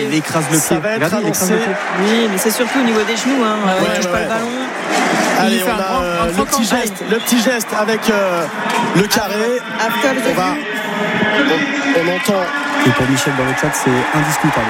il écrase le pied. Ça va être annoncé. Oui, mais c'est surtout au niveau des genoux. Il touche pas le ballon. Allez, on a le petit geste avec le carré. On entend. Et pour Michel dans le chat, c'est indiscutable.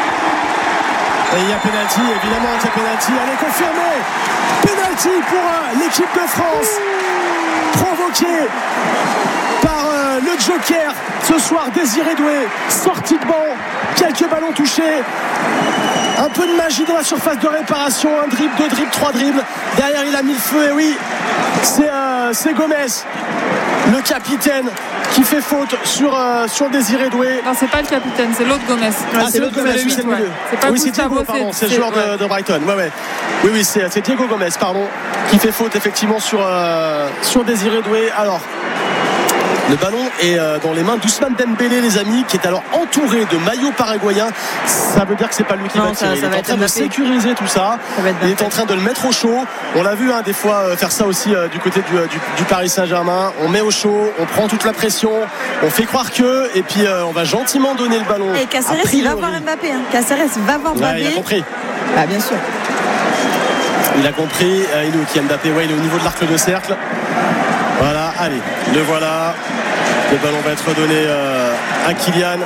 Et il y a pénalty, évidemment qu'il y a pénalty. Allez, confirmé. Pénalty pour l'équipe de France. Provoqué par le Joker ce soir, Désiré Doué. Sortie de banc, quelques ballons touchés. Un peu de magie dans la surface de réparation. Un dribble, deux dribbles, trois dribbles. Derrière, il a mis le feu. Et oui, c'est Gomez, le capitaine, qui fait faute sur Désiré Doué. Non, c'est pas le capitaine, c'est l'autre Gomez. C'est l'autre Gomez, c'est le milieu. C'est Diego, pardon, c'est le joueur de Brighton. Oui, c'est Diego Gomez, pardon, qui fait faute effectivement sur Désiré Doué. Alors, le ballon est dans les mains d'Ousmane Dembélé, les amis, qui est alors entouré de maillots paraguayens. Ça veut dire que c'est pas lui qui va tirer. Il est en train de sécuriser tout ça. Il est en train de le mettre au chaud. On l'a vu des fois faire ça aussi du côté du Paris Saint-Germain. On met au chaud, on prend toute la pression, on fait croire que, et puis on va gentiment donner le ballon. Et Caceres, il va voir Mbappé. Caceres va voir Mbappé. Il a compris. Bien sûr. Il a compris. Il est où qui Mbappé? Il est au niveau de l'arc de cercle. Voilà, allez, le voilà. Le ballon va être donné à Kylian,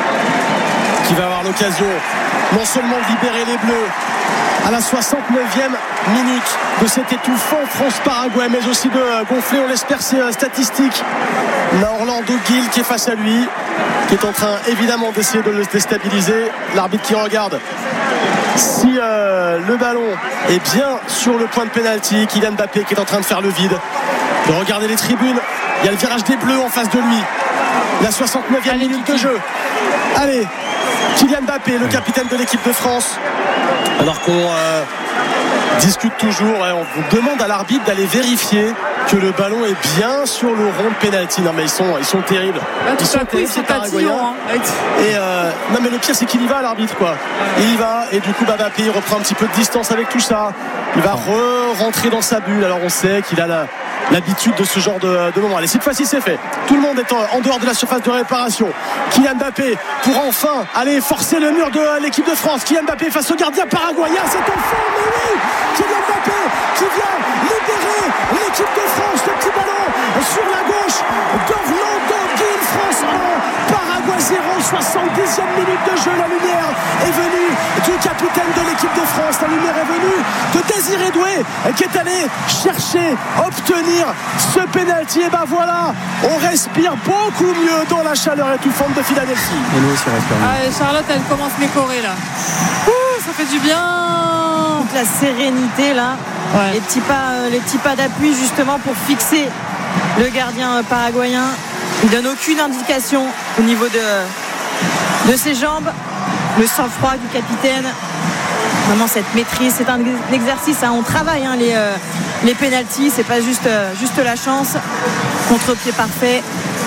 qui va avoir l'occasion non seulement de libérer les Bleus à la 69e minute de cet étouffant France-Paraguay, mais aussi de gonfler, on l'espère, ses statistiques. On a Orlando Gil qui est face à lui, qui est en train évidemment d'essayer de le déstabiliser. L'arbitre qui regarde si le ballon est bien sur le point de pénalty. Kylian Mbappé qui est en train de faire le vide, de regarder les tribunes. Il y a le virage des Bleus en face de lui. La 69e minute de jeu. Allez, Kylian Mbappé, le capitaine de l'équipe de France. Alors qu'on discute toujours, on vous demande à l'arbitre d'aller vérifier que le ballon est bien sur le rond de pénalty. Non mais ils sont terribles. Ils sont terribles, ces Paraguayens. Et non mais le pire c'est qu'il y va, l'arbitre, quoi. Il y va, et du coup Mbappé il reprend un petit peu de distance avec tout ça. Il va rentrer dans sa bulle. Alors on sait qu'il a l'habitude de ce genre de moment. Allez, cette fois-ci c'est fait. Tout le monde est en dehors de la surface de réparation. Kylian Mbappé pour enfin aller forcer le mur de l'équipe de France. Kylian Mbappé face au gardien paraguayen. C'est au fond, mais oui, Kylian Mbappé qui vient libérer l'équipe de France. Le petit ballon sur la gauche d'Orlando Gil. France 1, Paraguay 0. 70e minute de jeu. La lumière est venue du capitaine de l'équipe de France. La lumière est venue de Désiré Doué, qui est allé chercher, obtenir ce pénalty. Et voilà, on respire beaucoup mieux dans la chaleur étouffante de Philadelphie. Et nous aussi on respire mieux. Charlotte, elle commence m'écorer là. Ça fait du bien. Donc la sérénité là, les petits pas d'appui justement pour fixer le gardien paraguayen. Il donne aucune indication au niveau de ses jambes. Le sang-froid du capitaine, vraiment cette maîtrise, c'est un exercice, on travaille les pénaltys, c'est pas juste la chance. Contre-pied parfait.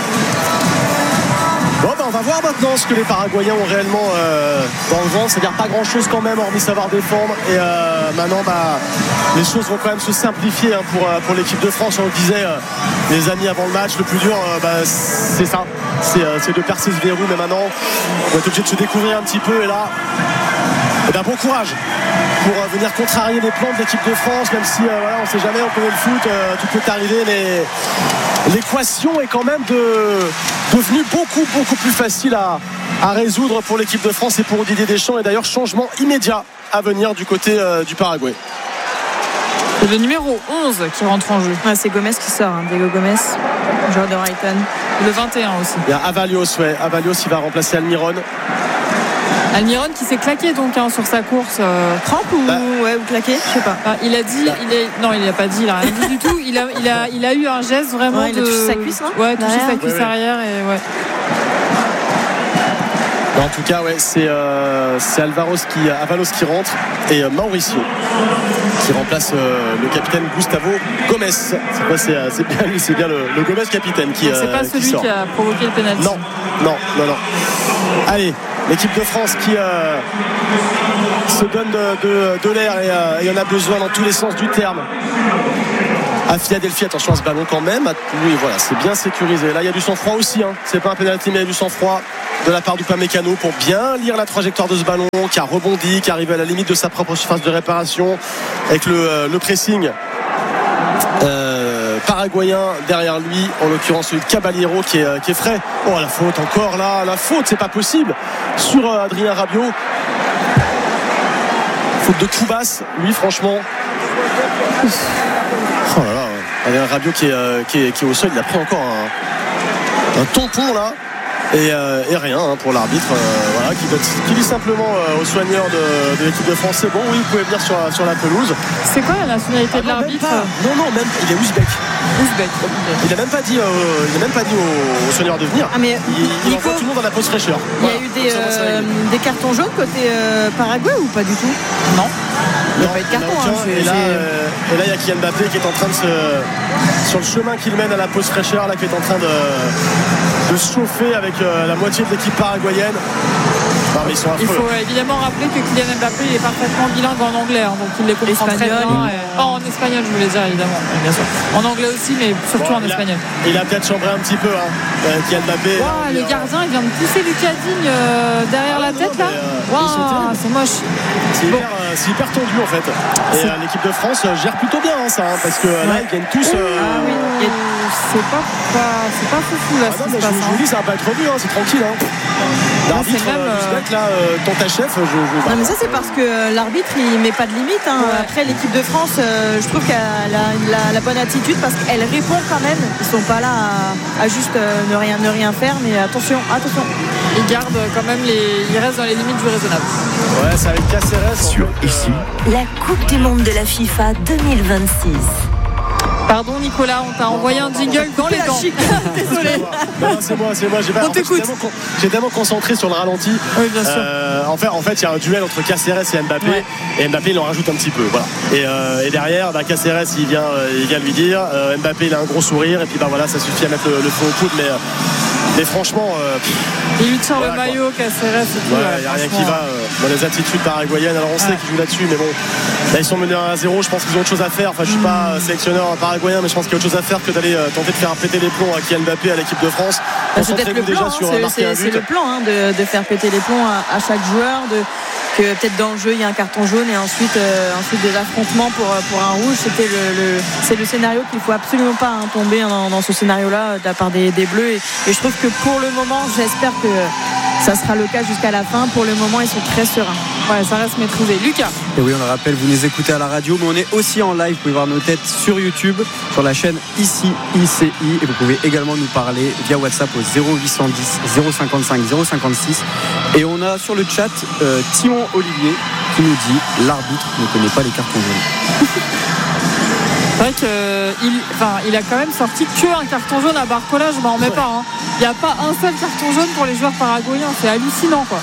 Bon, on va voir maintenant ce que les Paraguayens ont réellement dans le ventre, c'est-à-dire pas grand-chose quand même, hormis savoir défendre. Et maintenant, les choses vont quand même se simplifier pour l'équipe de France. On le disait, les amis, avant le match, le plus dur, c'est ça, c'est de percer ce verrou. Mais maintenant, on va être obligé de se découvrir un petit peu. Et là, bon courage pour venir contrarier les plans de l'équipe de France, même si on ne sait jamais, on connaît le foot, tout peut arriver, mais l'équation est quand même devenue beaucoup plus facile à résoudre pour l'équipe de France et pour Didier Deschamps. Et d'ailleurs, changement immédiat à venir du côté du Paraguay. C'est le numéro 11 qui rentre en jeu. C'est Gomez qui sort, Diego Gomez, joueur de Brighton. Le 21 aussi. Il y a Avalios, il va remplacer Almiron. Almiron qui s'est claqué donc sur sa course. Crampe ou claqué, je sais pas. Il a dit, non, il n'a pas dit, il a rien dit du tout. Il a eu un geste vraiment il a touché sa cuisse, non? Touché sa cuisse arrière et En tout cas, c'est Avalos qui rentre et Mauricio qui remplace le capitaine Gustavo Gomez. C'est bien le Gomez capitaine qui c'est pas celui qui a provoqué le pénalty. Non. Allez, l'équipe de France qui se donne de l'air et il y en a besoin dans tous les sens du terme. à Philadelphie. Attention à ce ballon quand même. Oui, voilà, c'est bien sécurisé. Là, il y a du sang-froid aussi. C'est pas un pénalty, mais il y a du sang-froid de la part d'Upamecano pour bien lire la trajectoire de ce ballon, qui a rebondi, qui arrive à la limite de sa propre surface de réparation avec le pressing paraguayen derrière lui, en l'occurrence celui de Caballero qui est frais. Oh, la faute encore là, la faute, c'est pas possible sur Adrien Rabiot. Faute de Koubas, lui franchement. Oh là là, Adrien Rabiot qui est au sol, il a pris encore un tampon là. Et rien pour l'arbitre, voilà, qui dit simplement aux soigneurs de l'équipe de France, c'est bon, oui, vous pouvez venir sur la pelouse. C'est quoi la nationalité de l'arbitre? Non, même il est ouzbek. Il n'a même pas dit aux soigneurs de venir. Ah, mais il envoie tout le monde dans la pause fraîcheur. Il y a eu des cartons jaunes côté Paraguay ou pas du tout? Non. Il n'y a pas eu de carton. Et là, il y a Kylian Mbappé qui est en train de sur le chemin qu'il mène à la pause fraîcheur, là, qui est en train de se chauffer avec la moitié de l'équipe paraguayenne. Non, mais ils sont affreux. Il faut évidemment rappeler que Kylian Mbappé est parfaitement bilingue en anglais, donc il les comprend très bien. En espagnol, je voulais dire, évidemment, bien sûr. En anglais aussi, mais surtout en espagnol. Il a peut-être chambré un petit peu, Kylian Mbappé. Le gardien, il vient de pousser Lucas Digne derrière la tête, là. C'est moche. C'est hyper tendu, en fait. Et l'équipe de France gère plutôt bien ça, parce que là, ils gagnent tous. C'est pas foufou, là, ce qui se passe. Je vous dis, ça va pas être revu, c'est tranquille. L'arbitre, là, ton ta chef, non, mais ça, c'est parce que l'arbitre, il met pas de limite. Après, l'équipe de France, je trouve qu'elle a la bonne attitude parce qu'elle répond quand même. Ils sont pas là à juste ne rien faire, mais attention. Ils gardent quand même ils restent dans les limites du raisonnable. Ouais, c'est avec Caceres sur ici. La Coupe du Monde de la FIFA 2026. Pardon Nicolas, on t'a envoyé un jingle dans les dents. Désolé. Non, c'est moi. On t'écoute. J'ai tellement concentré sur le ralenti. Oui, bien sûr. En fait, il y a un duel entre Caceres et Mbappé. Ouais. Et Mbappé, il en rajoute un petit peu. Voilà. Et derrière, Caceres, il vient lui dire. Mbappé, il a un gros sourire. Et puis, voilà, ça suffit à mettre le feu au coude. Mais franchement. Il lui tire le maillot, Caceres. Il n'y a rien qui va dans les attitudes paraguayennes. Alors, on sait qu'ils jouent là-dessus. Mais bon, là, ils sont menés 1-0. Je pense qu'ils ont autre chose à faire. Enfin, je ne suis pas sélectionneur paraguayen, mais je pense qu'il y a autre chose à faire que d'aller tenter de faire péter les plombs à Kylian Mbappé à l'équipe de France. C'est peut-être le plan, c'est le plan de faire péter les plombs à chaque joueur, que peut-être dans le jeu il y a un carton jaune et ensuite des affrontements pour un rouge. C'est le scénario qu'il faut absolument pas tomber dans ce scénario-là de la part des Bleus. Et je trouve que pour le moment, j'espère que ça sera le cas jusqu'à la fin. Pour le moment, ils sont très sereins. Ouais, ça reste maîtrisé. Lucas. Et oui, on le rappelle, vous nous écoutez à la radio, mais on est aussi en live. Vous pouvez voir nos têtes sur YouTube, sur la chaîne ICI. Et vous pouvez également nous parler via WhatsApp au 0810 055 056. Et on a sur le chat Timon Olivier qui nous dit l'arbitre ne connaît pas les cartons jaunes. C'est vrai qu'il a quand même sorti qu'un carton jaune à Barcola, je m'en remets pas. Il n'y a pas un seul carton jaune pour les joueurs paraguayens, c'est hallucinant quoi.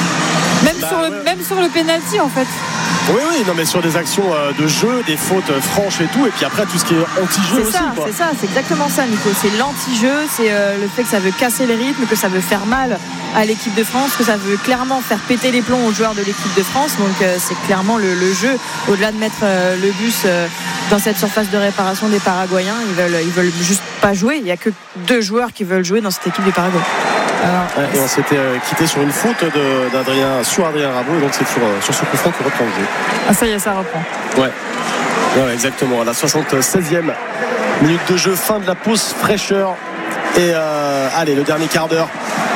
Même sur le penalty en fait. Oui, non mais sur des actions de jeu, des fautes franches et tout, et puis après tout ce qui est anti-jeu aussi. C'est exactement ça, Nico. C'est l'anti-jeu, c'est le fait que ça veut casser les rythmes, que ça veut faire mal à l'équipe de France, que ça veut clairement faire péter les plombs aux joueurs de l'équipe de France. Donc c'est clairement le jeu. Au-delà de mettre le bus dans cette surface de réparation des Paraguayens, ils veulent juste pas jouer. Il n'y a que 2 joueurs qui veulent jouer dans cette équipe du Paraguay. Et on s'était quitté sur une faute d'Adrien Rabiot, donc c'est sur ce coup franc qu'on reprend le jeu. Ah ça y est, ça reprend. Ouais, exactement. À la 76e minute de jeu, fin de la pause fraîcheur. Et allez, le dernier quart d'heure.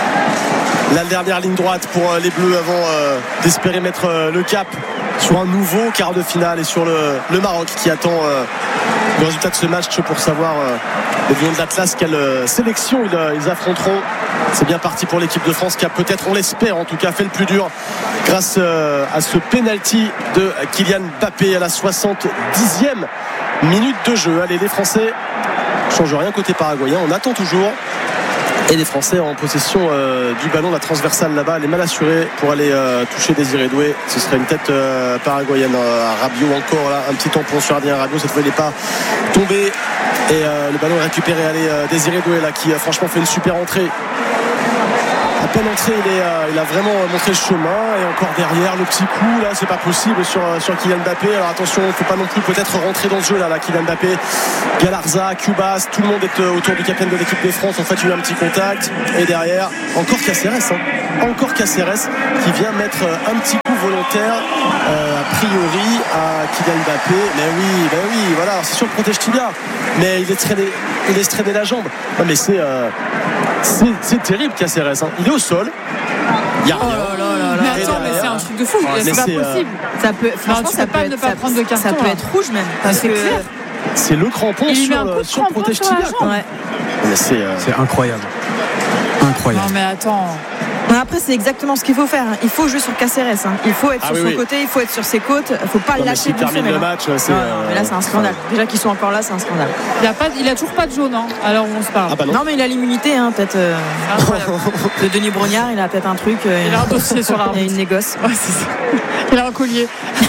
La dernière ligne droite pour les Bleus avant d'espérer mettre le cap sur un nouveau quart de finale et sur le Maroc qui attend le résultat de ce match pour savoir le Lions de l'Atlas quelle sélection ils affronteront. C'est bien parti pour l'équipe de France qui a peut-être, on l'espère en tout cas, fait le plus dur grâce à ce penalty de Kylian Mbappé à la 70e minute de jeu. Allez, les Français ne changent rien côté paraguayen, on attend toujours. Et les Français en possession du ballon, la transversale là-bas, elle est mal assurée pour aller toucher Désiré Doué. Ce serait une tête paraguayenne à Rabiot encore là, un petit tampon sur Adrien Rabiot, cette fois il n'est pas tombé et le ballon est récupéré. Allez, Désiré Doué là qui franchement fait une super entrée À peine entré, il a vraiment montré le chemin. Et encore derrière, le petit coup, là, c'est pas possible sur Kylian Mbappé. Alors attention, il ne faut pas non plus peut-être rentrer dans le jeu, là, Kylian Mbappé, Galarza, Cubas, tout le monde est autour du capitaine de l'équipe de France. En fait, il y a eu un petit contact. Et derrière, encore Caceres, encore Caceres qui vient mettre un petit coup volontaire, a priori, à Kylian Mbappé. Mais oui, voilà, c'est sûr, le protège tibia. Mais il laisse traîner la jambe. Non, mais c'est terrible, Caceres. Il est au sol. Il y a rien. Mais attends, mais c'est un truc de fou. C'est pas possible. Ça peut, franchement, ça peut ne pas prendre de carton. Ça peut être rouge même. Parce que c'est le crampon sur le protège tibia. Ouais. C'est incroyable. Incroyable. Non mais attends. Après, c'est exactement ce qu'il faut faire. Il faut jouer sur Caceres. Il faut être sur son côté, il faut être sur ses côtes. Il ne faut pas le lâcher. Il termine le match. Mais là, c'est un scandale. Déjà qu'ils sont encore là, c'est un scandale. Il a toujours pas de jaune, alors on se parle. Ah bah non, mais il a l'immunité, peut-être. De Denis Brognard, il a peut-être un truc. Il a un dossier sur l'arbitre. Il y a une négoce. Ouais, c'est ça. Il a un collier.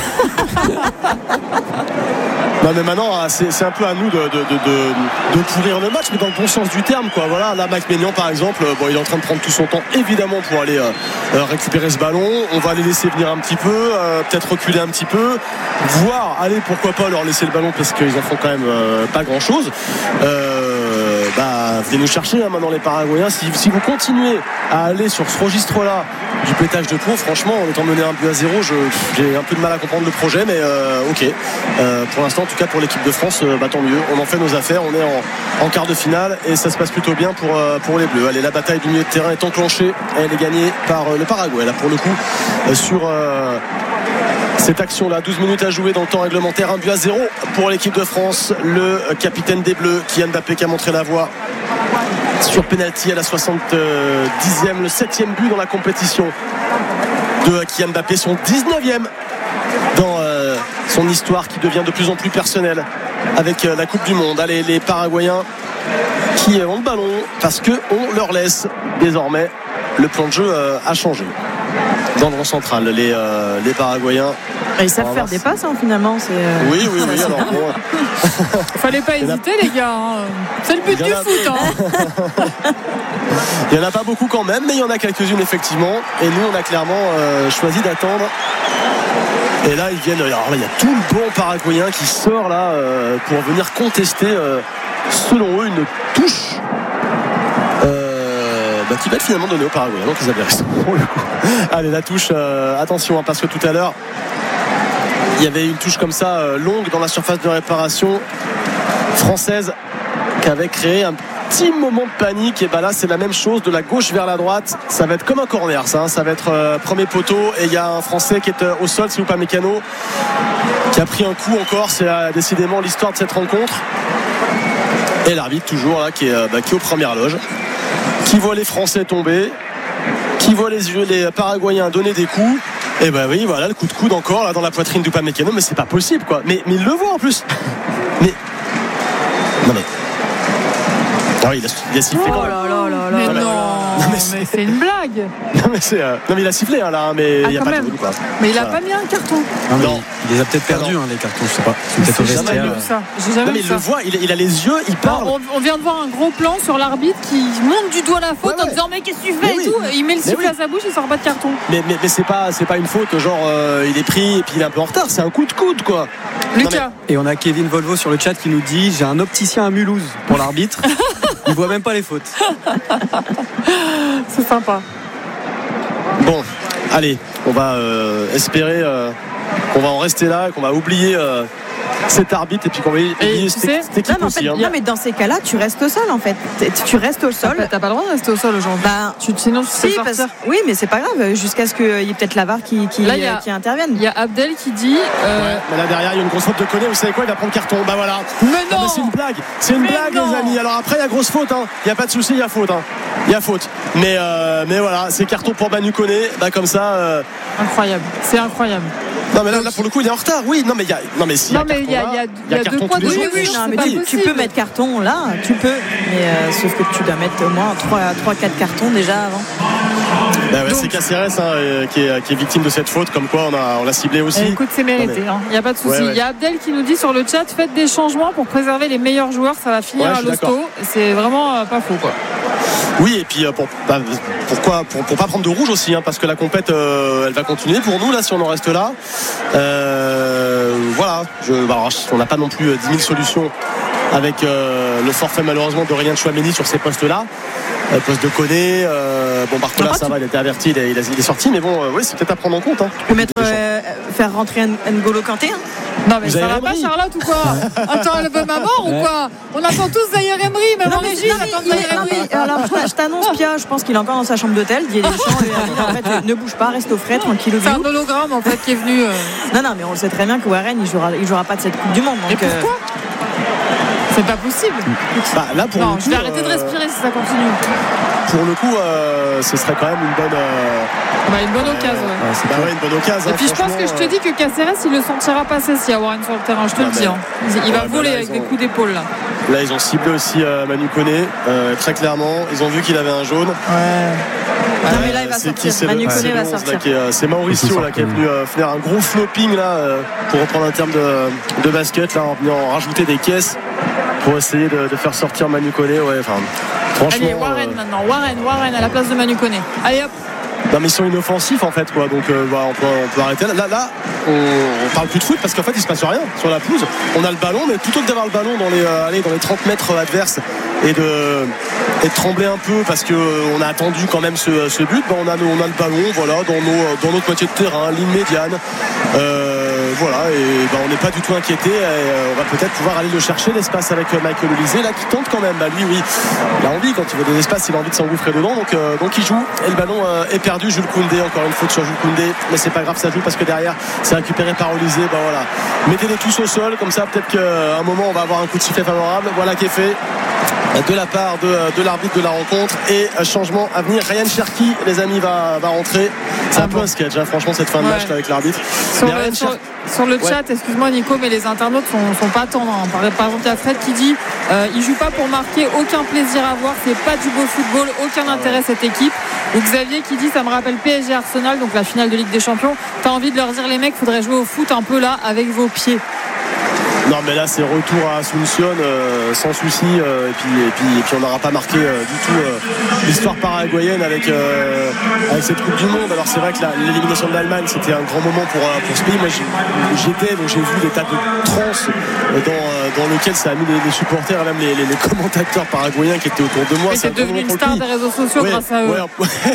Non mais maintenant c'est un peu à nous de pourrir le match, mais dans le bon sens du terme, quoi. Voilà, là Mike Maignan par exemple, il est en train de prendre tout son temps évidemment pour aller récupérer ce ballon. On va les laisser venir un petit peu, peut-être reculer un petit peu, voire aller pourquoi pas leur laisser le ballon parce qu'ils en font quand même pas grand chose. Venez nous chercher maintenant les Paraguayens. Si vous continuez à aller sur ce registre-là du pétage de plomb, franchement, en étant mené 1-0, j'ai un peu de mal à comprendre le projet, mais ok. Pour l'instant, en tout cas pour l'équipe de France, tant mieux. On en fait nos affaires, on est en quart de finale et ça se passe plutôt bien pour les Bleus. Allez, la bataille du milieu de terrain est enclenchée et elle est gagnée par le Paraguay. Là, pour le coup, sur cette action-là, 12 minutes à jouer dans le temps réglementaire, 1-0 pour l'équipe de France. Le capitaine des Bleus, Kylian Mbappé, qui a montré la voie sur penalty à la 70e, le 7e but dans la compétition de Kylian Mbappé, son 19e dans son histoire qui devient de plus en plus personnelle avec la Coupe du Monde. Allez, les Paraguayens qui ont le ballon parce qu'on leur laisse désormais. Le plan de jeu a changé dans le rond central. Les Paraguayens, ils savent faire des passes, finalement. Oui. Alors, bon. Fallait pas hésiter, les gars. C'est le but du foot. Il n'y en a pas beaucoup quand même, mais il y en a quelques-unes effectivement. Et nous, on a clairement choisi d'attendre. Et là, ils viennent. Alors là, il y a tout le banc paraguayen qui sort là pour venir contester, selon eux, une touche. Qui va être finalement donné aux Paraguayens, donc ils avaient raison pour le coup. Allez, la touche, attention, parce que tout à l'heure il y avait une touche comme ça longue dans la surface de réparation française qui avait créé un petit moment de panique. Et là c'est la même chose, de la gauche vers la droite, ça va être comme un corner, ça va être premier poteau et il y a un Français qui est au sol, c'est Upamecano qui a pris un coup encore. C'est décidément l'histoire de cette rencontre. Et l'arbitre toujours là qui est aux premières loges, qui voit les Français tomber, qui voit les Paraguayens donner des coups. Et oui, voilà le coup de coude encore là dans la poitrine d'Upamecano, mais c'est pas possible quoi. Mais il le voit en plus. Mais non mais il a sifflé quand même. Mais mais c'est une blague. Non mais il a sifflé là, mais il n'y a pas de boule, quoi. Mais il a pas mis un carton. Non. Il les a peut-être perdus, les cartons, je sais pas. J'ai jamais vu ça. Il le voit, il a les yeux, il parle. On vient de voir un gros plan sur l'arbitre qui monte du doigt la faute en disant mais qu'est-ce que tu fais et tout. Il met le sifflet à sa bouche, il sort pas de carton. Mais c'est pas une faute, genre il est pris et puis il est un peu en retard. C'est un coup de coude quoi. Lucas. Et on a Kevin Volvo sur le chat qui nous dit: j'ai un opticien à Mulhouse pour l'arbitre. Il voit même pas les fautes. C'est sympa. Bon, allez, on va espérer qu'on va en rester là, qu'on va oublier cet arbitre et puis qu'on va oublier cette équipe aussi. Non, mais dans ces cas-là, tu restes au sol en fait. Tu restes au sol. T'as pas le droit de rester au sol aujourd'hui. Sinon, tu peux sortir. Oui, mais c'est pas grave. Jusqu'à ce qu'il y ait peut-être la VAR qui intervienne. Il y a Abdel qui dit. Mais là derrière, il y a une grosse faute de Koné. Vous savez quoi? Il va prendre carton. Voilà. Mais non. C'est une blague. C'est une blague, les amis. Alors après, il y a grosse faute. Il n'y a pas de souci. Il y a faute. Il y a faute. Mais voilà, c'est carton pour Manu Koné. Comme ça. Incroyable. C'est incroyable. Non mais là pour le coup il est en retard. Oui, non mais il y a deux poids de jeu. Tu peux mettre carton là, tu peux, mais sauf que tu dois mettre au moins 3-4 cartons déjà avant. C'est Caceres qui est victime de cette faute, comme quoi on l'a ciblé aussi. Écoute, c'est mérité, il n'y a pas de souci. Il y a Abdel qui nous dit sur le chat: faites des changements pour préserver les meilleurs joueurs, ça va finir à l'hosto. C'est vraiment pas faux quoi. Oui, et puis pourquoi pour pas prendre de rouge aussi, hein, parce que la compète elle va continuer pour nous là si on en reste là. Voilà, on n'a pas non plus 10 000 solutions avec le forfait malheureusement de Ryan Chouameni sur ces postes-là. Poste de Koné, Barcola ça va, il a été averti, il est sorti, mais bon, oui, c'est peut-être à prendre en compte. Hein. Tu peux faire rentrer N'Golo Kanté. Hein. Non mais ça va pas Charlotte ou quoi? Attends, elle veut ma mort ou quoi? On attend tous Zaïre Emery, même en régie on attend Zaïre Emery. Alors je t'annonce Pia, je pense qu'il est encore dans sa chambre d'hôtel. Didier Deschamps lui a dit en fait ne bouge pas, reste au frais, tranquille. C'est un hologramme en fait qui est venu. Non mais on le sait très bien que Warren il jouera pas de cette Coupe du Monde. Et pourquoi c'est pas possible. Là pour non, je vais arrêter de respirer si ça continue. Pour le coup, ce serait quand même une bonne. Une bonne occasion. Ouais, une bonne occasion. Et puis je pense que je te dis que Caceres il le sentira passer s'il y a Warren sur le terrain. Je te le dis. Hein. Il va voler avec des coups d'épaule là. Là ils ont ciblé aussi Manu Koné très clairement. Ils ont vu qu'il avait un jaune. Ouais. Non mais là il va sortir. Manu Koné va sortir. C'est Mauricio là qui est venu faire un gros flopping là pour reprendre un terme de basket là en venant rajouter des caisses pour essayer de faire sortir Manu Koné. Ouais, enfin franchement. Allez Warren maintenant. Warren à la place de Manu Koné. Allez hop. Non mais ils sont inoffensifs en fait quoi, donc on peut arrêter là on parle plus de foot parce qu'en fait il se passe rien sur la pelouse. On a le ballon, mais plutôt que d'avoir le ballon dans les 30 mètres adverses et de trembler un peu parce qu'on a attendu quand même ce but, on a le ballon voilà dans notre moitié de terrain, ligne médiane, voilà, et on n'est pas du tout inquiété, on va peut-être pouvoir aller le chercher l'espace avec Michael Olise là qui tente quand même. Lui oui, il a envie, quand il veut des espaces il a envie de s'engouffrer dedans, donc il joue et le ballon est perdu. Jules Koundé, encore une faute sur Jules Koundé, mais c'est pas grave, ça joue parce que derrière c'est récupéré par Olise. Voilà, mettez-les tous au sol comme ça, peut-être qu'à un moment on va avoir un coup de sifflet favorable. Voilà qui est fait de la part de l'arbitre de la rencontre, et changement à venir. Ryan Cherki les amis va rentrer. C'est un peu un sketch franchement cette fin de match là, avec l'arbitre sur le chat. Excuse-moi Nico, mais les internautes sont pas tendres. Par exemple il y a Fred qui dit il joue pas pour marquer, aucun plaisir à voir, c'est pas du beau football, aucun intérêt cette équipe. Ou Xavier qui dit ça me rappelle PSG Arsenal, donc la finale de Ligue des Champions. T'as envie de leur dire les mecs, faudrait jouer au foot un peu là avec vos pieds. Non mais là c'est retour à Asunción sans souci, et puis on n'aura pas marqué du tout l'histoire paraguayenne avec cette Coupe du Monde. Alors c'est vrai que l'élimination de l'Allemagne c'était un grand moment pour ce pays. Moi j'étais, donc j'ai vu des tas de trans dans lequel ça a mis les supporters et même les commentateurs paraguayens qui étaient autour de moi. C'est devenu une star des réseaux sociaux grâce à eux.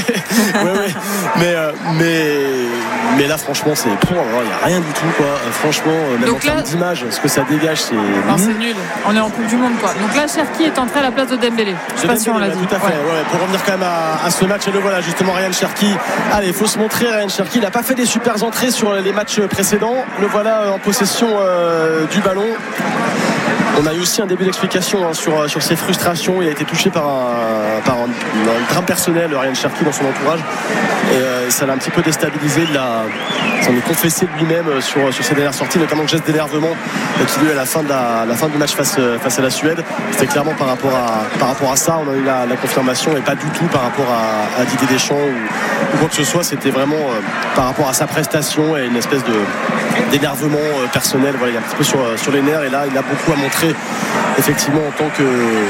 Mais là franchement c'est il n'y a rien du tout quoi. Franchement même en termes d'image, ce que ça dégage c'est nul. On est en Coupe du Monde quoi. Donc là Cherki est entré à la place de Dembélé. Je sais pas si on l'a dit. Tout à fait. Pour revenir quand même à ce match, et le voilà justement Ryan Cherki. Allez, il faut se montrer. Ryan Cherki, il n'a pas fait des super entrées sur les matchs précédents. Le voilà en possession du ballon. On a eu aussi un début d'explication sur ses frustrations. Il a été touché par un drame personnel, Ryan Cherki, dans son entourage, et ça l'a un petit peu déstabilisé. Il s'en est confessé de lui-même sur ses dernières sorties, notamment le geste d'énervement qu'il a eu à la fin du match face à la Suède. C'était clairement par rapport à ça. On a eu la confirmation, et pas du tout par rapport à Didier Deschamps ou quoi que ce soit. C'était vraiment par rapport à sa prestation et une espèce d'énervement personnel. Voilà, il est un petit peu sur les nerfs, et là il a beaucoup à montrer effectivement en tant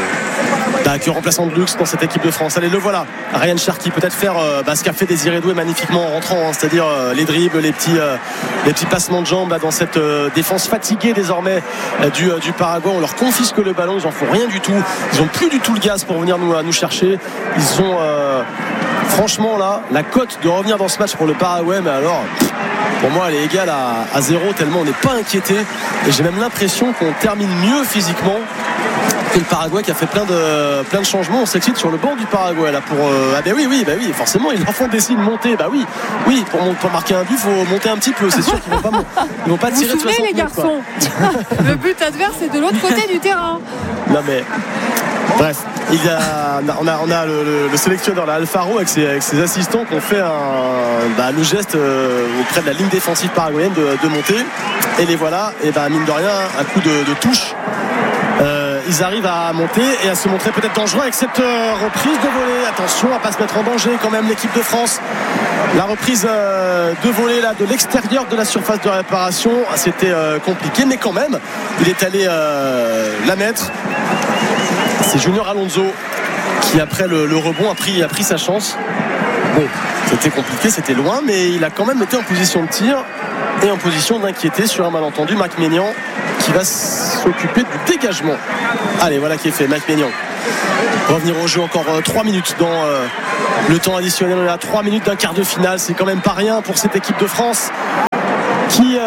que remplaçant de luxe dans cette équipe de France. Allez, le voilà, Ryan Cherki, peut-être faire ce qu'a fait Désiré Doué magnifiquement en rentrant, c'est-à-dire les dribbles, les petits passements de jambes dans cette défense fatiguée désormais du Paraguay. On leur confisque le ballon, ils en font rien du tout, ils ont plus du tout le gaz pour venir nous chercher. Ils ont franchement là la cote de revenir dans ce match pour le Paraguay, mais alors pour moi elle est égale à 0 tellement on n'est pas inquiété, et j'ai même l'impression qu'on termine mieux physiquement que le Paraguay, qui a fait plein de changements. On s'excite sur le banc du Paraguay là pour oui forcément ils leur font des signes monter. Oui pour marquer un but il faut monter un petit peu, c'est sûr qu'ils vont pas tirer de 60 les garçons. Le but adverse est de l'autre côté du terrain. Non mais bref, on a le sélectionneur là, Alfaro, avec ses assistants, qui ont fait le geste auprès de la ligne défensive paraguayenne de monter, et les voilà, et mine de rien un coup de touche. Ils arrivent à monter et à se montrer peut-être dangereux avec cette reprise de volée. Attention à pas se mettre en danger quand même l'équipe de France. La reprise de volée là de l'extérieur de la surface de réparation, c'était compliqué, mais quand même il est allé la mettre. C'est Junior Alonso qui après le rebond a pris sa chance. Bon, c'était compliqué, c'était loin, mais il a quand même été en position de tir et en position d'inquiéter sur un malentendu. Marc Maignan qui va s'occuper du dégagement. Allez, voilà qui est fait, Marc Maignan. Revenir au jeu encore 3 minutes dans le temps additionnel. On est à 3 minutes d'un quart de finale, c'est quand même pas rien pour cette équipe de France qui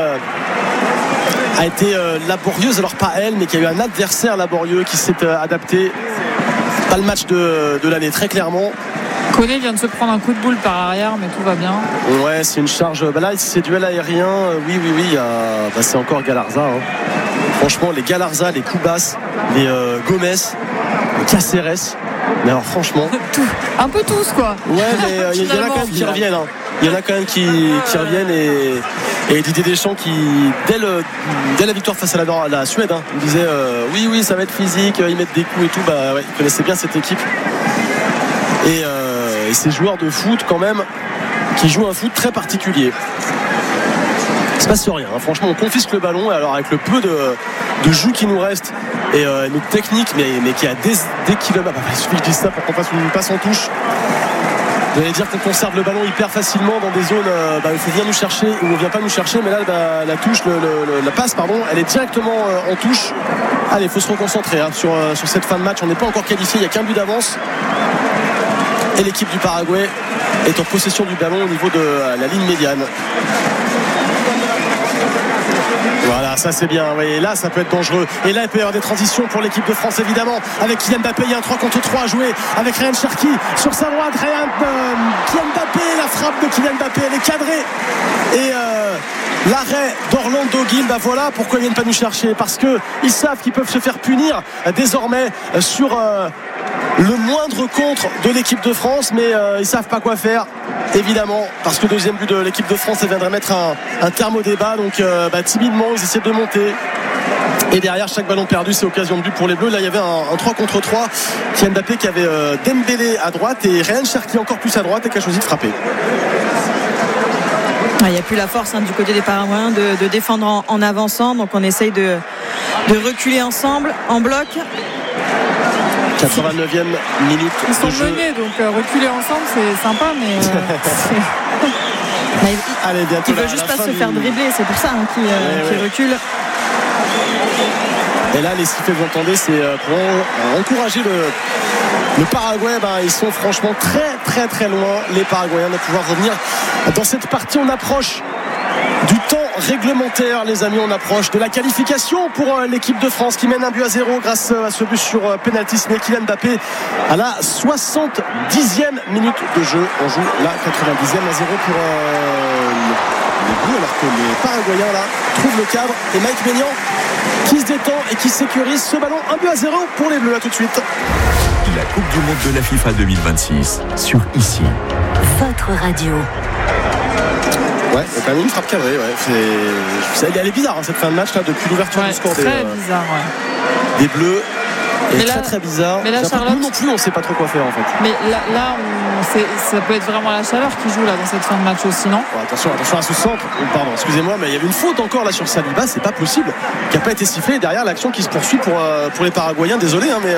a été laborieuse, alors pas elle, mais qui a eu un adversaire laborieux qui s'est adapté. Pas le match de l'année, très clairement. Koné vient de se prendre un coup de boule par arrière, mais tout va bien. Ouais, c'est une charge. Là, c'est duel aérien. Oui. C'est encore Galarza. Franchement, les Galarza, les Koubas, les Gomez, les Caceres. Mais alors, franchement. Un peu tous, quoi. Ouais, mais il y en a quand même qui reviennent. Il y en a quand même qui reviennent et Didier Deschamps qui, dès la victoire face à la Suède, il disait oui, ça va être physique, ils mettent des coups et tout. Il connaissait bien cette équipe. Et ces joueurs de foot quand même qui jouent un foot très particulier. Il se passe rien, franchement on confisque le ballon, et alors avec le peu de jus qui nous reste et notre technique mais qui a des kilomètres, il suffit que je dise ça pour qu'on fasse une passe en touche. Vous allez dire qu'on conserve le ballon hyper facilement dans des zones où il faut venir nous chercher, où on ne vient pas nous chercher, mais là la touche, la passe elle est directement en touche. Allez, il faut se reconcentrer sur cette fin de match. On n'est pas encore qualifié, il n'y a qu'un but d'avance. Et l'équipe du Paraguay est en possession du ballon au niveau de la ligne médiane. Voilà, ça c'est bien. Oui, et là, ça peut être dangereux. Et là, il peut y avoir des transitions pour l'équipe de France, évidemment. Avec Kylian Mbappé, il y a un 3 contre 3 à jouer. Avec Ryan Cherki sur sa droite. Kylian Mbappé, la frappe de Kylian Mbappé, elle est cadrée. Et l'arrêt d'Orlando Gil, voilà pourquoi ils ne viennent pas nous chercher. Parce qu'ils savent qu'ils peuvent se faire punir désormais sur le moindre contre de l'équipe de France, mais ils ne savent pas quoi faire, évidemment, parce que le deuxième but de l'équipe de France, ça viendrait mettre un terme au débat. Donc timidement ils essaient de monter, et derrière chaque ballon perdu c'est occasion de but pour les Bleus. Là il y avait un 3 contre 3, Kylian Mbappé qui avait Dembélé à droite et Ryan Cherki encore plus à droite et qui a choisi de frapper. Il n'y a plus la force du côté des Paraguayens de défendre en avançant, donc on essaye de reculer ensemble en bloc. 89e minute. Ils sont menés, donc reculer ensemble c'est sympa, mais Allez, bientôt il ne veut juste pas se faire dribbler, c'est pour ça qu'il recule. Et là les sifflets que vous entendez, c'est pour encourager le Paraguay. Ils sont franchement très très très loin, les Paraguayens, de pouvoir revenir dans cette partie. On approche du temps réglementaire, les amis, on approche de la qualification pour l'équipe de France qui mène 1-0 grâce à ce but sur penalty signé Kylian Mbappé à la 70e minute de jeu. On joue la 90e à 0 pour les Bleus, alors que les Paraguayens là trouvent le cadre, et Mike Maignan qui se détend et qui sécurise ce ballon. 1-0 pour les Bleus. À tout de suite. La Coupe du Monde de la FIFA 2026 sur ici. Votre radio. Ouais, il y a quand même une frappe cadrée. Elle est bizarre cette fin de match là, depuis l'ouverture du score très bizarre, des Bleus. Mais très très bizarre. Mais là, Charlotte, nous non plus, on ne sait pas trop quoi faire en fait. Mais là ça peut être vraiment la chaleur qui joue là dans cette fin de match aussi, non? Attention à ce centre. Pardon, excusez-moi, mais il y avait une faute encore là sur Saliba, c'est pas possible, qui n'a pas été sifflée. Et derrière, l'action qui se poursuit pour les Paraguayens. Désolé, mais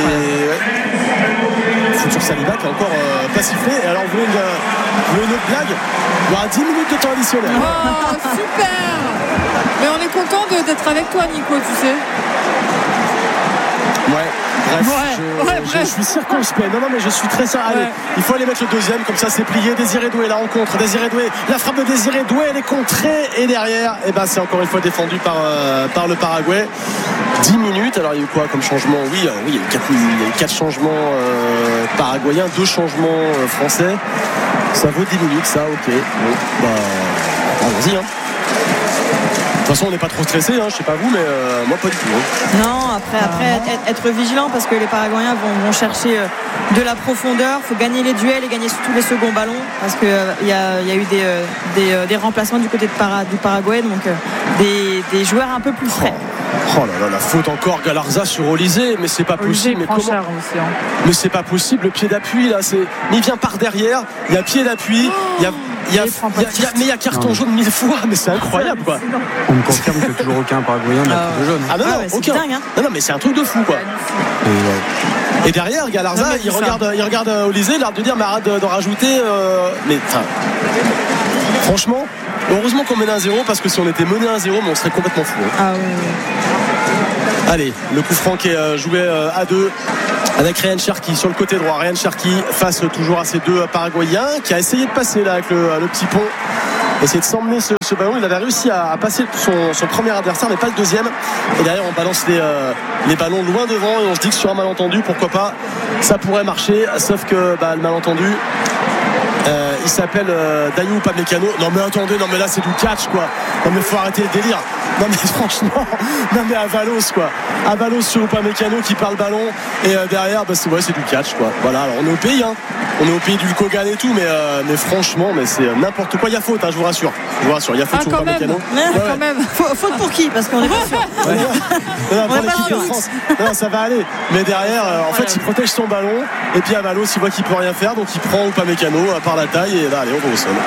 faute sur Saliba qui est encore pas sifflée. Et alors, vous voulez une autre blague? Il y aura 10 minutes de temps additionnel. Oh, super! Mais on est content d'être avec toi, Nico, tu sais. Je suis circonspect. Non, mais je suis très sérieux. Allez, il faut aller mettre le deuxième, comme ça c'est plié. Désiré Doué, la rencontre. Désiré Doué, la frappe de Désiré Doué, elle est contrée. Et derrière, c'est encore une fois défendu par le Paraguay. 10 minutes. Alors il y a eu quoi comme changement? Oui, il y a eu 4 changements paraguayens, 2 changements français. Ça vaut 10 minutes, ça, ok. Bon, allons-y. De toute façon, on n'est pas trop stressé, je sais pas vous, mais moi pas du tout. Non, après être vigilant, parce que les Paraguayens vont chercher de la profondeur. Il faut gagner les duels et gagner surtout les seconds ballons, parce qu'il y a eu des remplacements du côté du Paraguay, donc des joueurs un peu plus frais. Oh là là, la faute encore, Galarza sur Olysée, mais c'est pas possible. Mais comment aussi, Mais c'est pas possible, le pied d'appui là, il vient par derrière, il y a pied d'appui, mais il y a carton jaune 1000 fois, mais c'est incroyable quoi. On me confirme que toujours aucun Paraguayen n'a pris de jaune. Ah non, c'est aucun. dingue, hein. Non, mais c'est un truc de fou, quoi. Et derrière, Galarza, il regarde Olysée, il a l'air de dire mais arrête d'en rajouter. Mais enfin, franchement, heureusement qu'on mène 1-0 parce que si on était mené 1-0, mais on serait complètement fou. Hein. Ah oui. Allez, le coup franc qui est joué à 2 avec Ryan Cherki sur le côté droit. Ryan Cherki face toujours à ces deux Paraguayens qui a essayé de passer là avec le petit pont. Essayer de s'emmener ce ballon. Il avait réussi à passer son premier adversaire mais pas le deuxième. Et derrière on balance les ballons loin devant et on se dit que sur un malentendu, pourquoi pas, ça pourrait marcher. Sauf que le malentendu, il s'appelle Dayou Upamecano. Non mais attendez, non mais là c'est du catch quoi. Non mais faut arrêter le délire. Non mais franchement, non mais Avalos quoi. Avalos sur Upamecano qui perd le ballon et derrière c'est du catch quoi. Voilà, alors on est au pays hein. On est au pays du Kogan et tout, mais franchement, mais c'est n'importe quoi. Il y a faute, hein, je vous rassure. Il y a faute sur Upamecano. Quand même. Faute pour qui? Parce qu'on est pas sûr. Pour l'équipe de France. Non, ça va aller. Mais derrière, en fait, il protège son ballon. Et puis Avalos, il voit qu'il peut rien faire, donc il prend Upamecano par la taille. Et là, allez, on va au sol.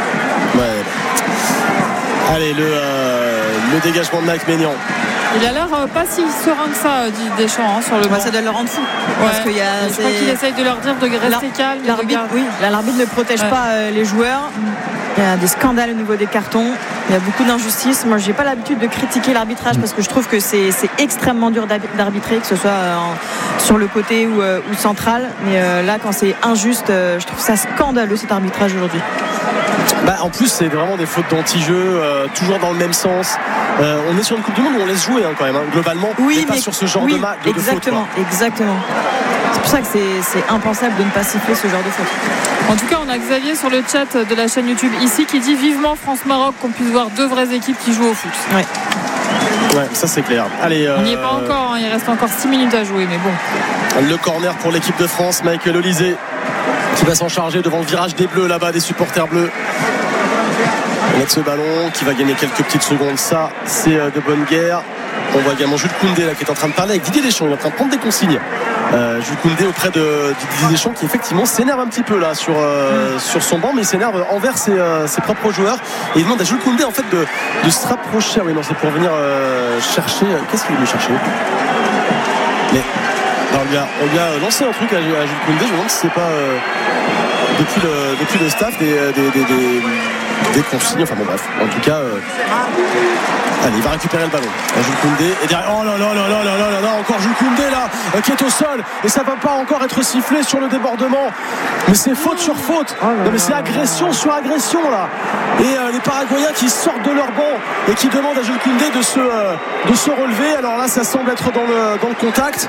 Ouais. Allez, le dégagement de Mike Maignan. Il a l'air pas si serein que ça, Deschamps, hein, sur le banc. Ça doit le rendre fou. Ouais. Parce qu'il je crois qu'il essaye de leur dire de rester calme. L'arbitre ne protège pas les joueurs. Il y a des scandales au niveau des cartons. Il y a beaucoup d'injustices. Moi, j'ai pas l'habitude de critiquer l'arbitrage parce que je trouve que c'est extrêmement dur d'arbitrer, que ce soit sur le côté ou central. Mais là, quand c'est injuste, je trouve ça scandaleux cet arbitrage aujourd'hui. En plus, c'est vraiment des fautes d'anti-jeu, toujours dans le même sens. On est sur une Coupe du Monde où on laisse jouer quand même, hein, globalement. Oui, mais pas sur ce genre de match. Exactement. C'est pour ça que c'est impensable de ne pas siffler ce genre de faute. En tout cas, on a Xavier sur le chat de la chaîne YouTube ici qui dit vivement France-Maroc, qu'on puisse voir deux vraies équipes qui jouent au foot. Ouais, ça c'est clair. Allez, on n'y est pas encore, hein, il reste encore 6 minutes à jouer, mais bon. Le corner pour l'équipe de France, Michael Olysée qui va s'en charger devant le virage des Bleus là-bas, des supporters bleus. Avec ce ballon qui va gagner quelques petites secondes, ça c'est de bonne guerre. On voit également Jules Koundé là, qui est en train de parler avec Didier Deschamps, il est en train de prendre des consignes. Jules Koundé auprès de Didier Deschamps qui effectivement s'énerve un petit peu là sur son banc, mais il s'énerve envers ses propres joueurs et il demande à Jules Koundé en fait de se rapprocher. Oui non, c'est pour venir chercher. Qu'est-ce qu'il veut chercher? Mais on lui a lancé un truc à Jules Koundé. Je me demande si c'est pas depuis le staff des consignes. Enfin bon bref. En tout cas, allez, il va récupérer le ballon. Jules Koundé et derrière. Oh là, encore Jules Koundé là qui est au sol et ça va pas encore être sifflé sur le débordement. Mais c'est faute sur faute. Non mais c'est agression sur agression là. Et les Paraguayens qui sortent de leur banc et qui demandent à Jules Koundé de se relever. Alors là, ça semble être dans le contact.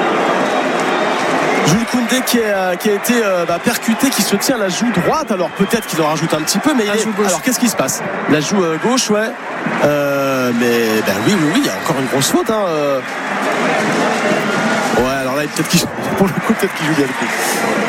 Jules Koundé qui a été percuté, qui se tient la joue droite. Alors peut-être qu'il en rajoute un petit peu, mais alors qu'est-ce qui se passe? La joue gauche, ouais. Mais oui, il y a encore une grosse faute. Hein. Ouais, alors là, peut-être qu'il pour le coup, peut-être qu'il joue bien le coup.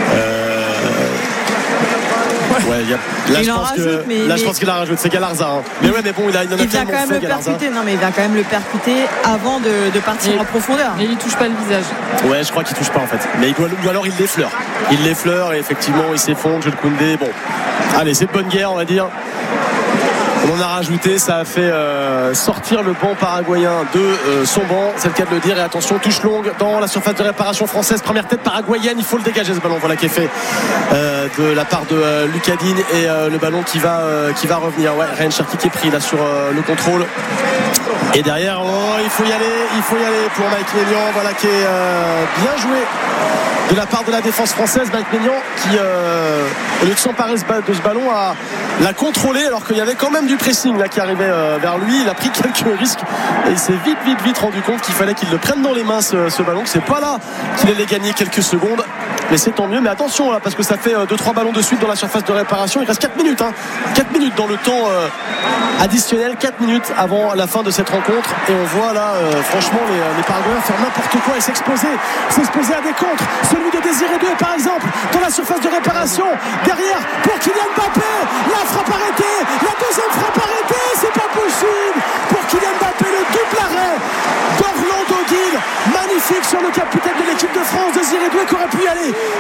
Ouais, je pense qu'il a rajouté. C'est Galarza. Hein. Mais ouais, mais bon, il en a vient quand même le percuter. Non, mais il vient quand même le percuter avant de partir en profondeur. Mais il touche pas le visage. Ouais, je crois qu'il touche pas en fait. Mais ou alors il l'effleure. Il l'effleure et effectivement il s'effondre. Jules Koundé. Bon, allez, c'est de bonne guerre, on va dire. On en a rajouté, ça a fait sortir le banc paraguayen de son banc, c'est le cas de le dire. Et attention, touche longue dans la surface de réparation française, première tête paraguayenne, il faut le dégager ce ballon, voilà qui est fait de la part de Lucadine et le ballon qui va revenir. Ouais, Ryan Cherki qui est pris là sur le contrôle. Et derrière, il faut y aller pour Mike Maignan, voilà qui est bien joué de la part de la défense française. Mike Maignan qui au lieu de s'emparer de ce ballon l'a contrôlé alors qu'il y avait quand même du pressing là qui arrivait vers lui. Il a pris quelques risques et il s'est vite rendu compte qu'il fallait qu'il le prenne dans les mains ce ballon, que c'est pas là qu'il allait gagner quelques secondes, mais c'est tant mieux. Mais attention là, parce que ça fait 2-3 ballons de suite dans la surface de réparation. Il reste 4 minutes 4 minutes dans le temps additionnel, 4 minutes avant la fin de cette rencontre. Et on voit là franchement les Paraguayens faire n'importe quoi et s'exposer à des contres. Celui de Désiré Doué par exemple dans la surface de réparation, derrière pour Kylian Mbappé, la frappe arrêtée, la deuxième frappe arrêtée, c'est pas possible pour Kylian Mbappé, le double arrêt d'Orlando Guil, magnifique sur le capitaine de l'équipe de France, Désiré Doué qui aurait pu y aller, il aurait pu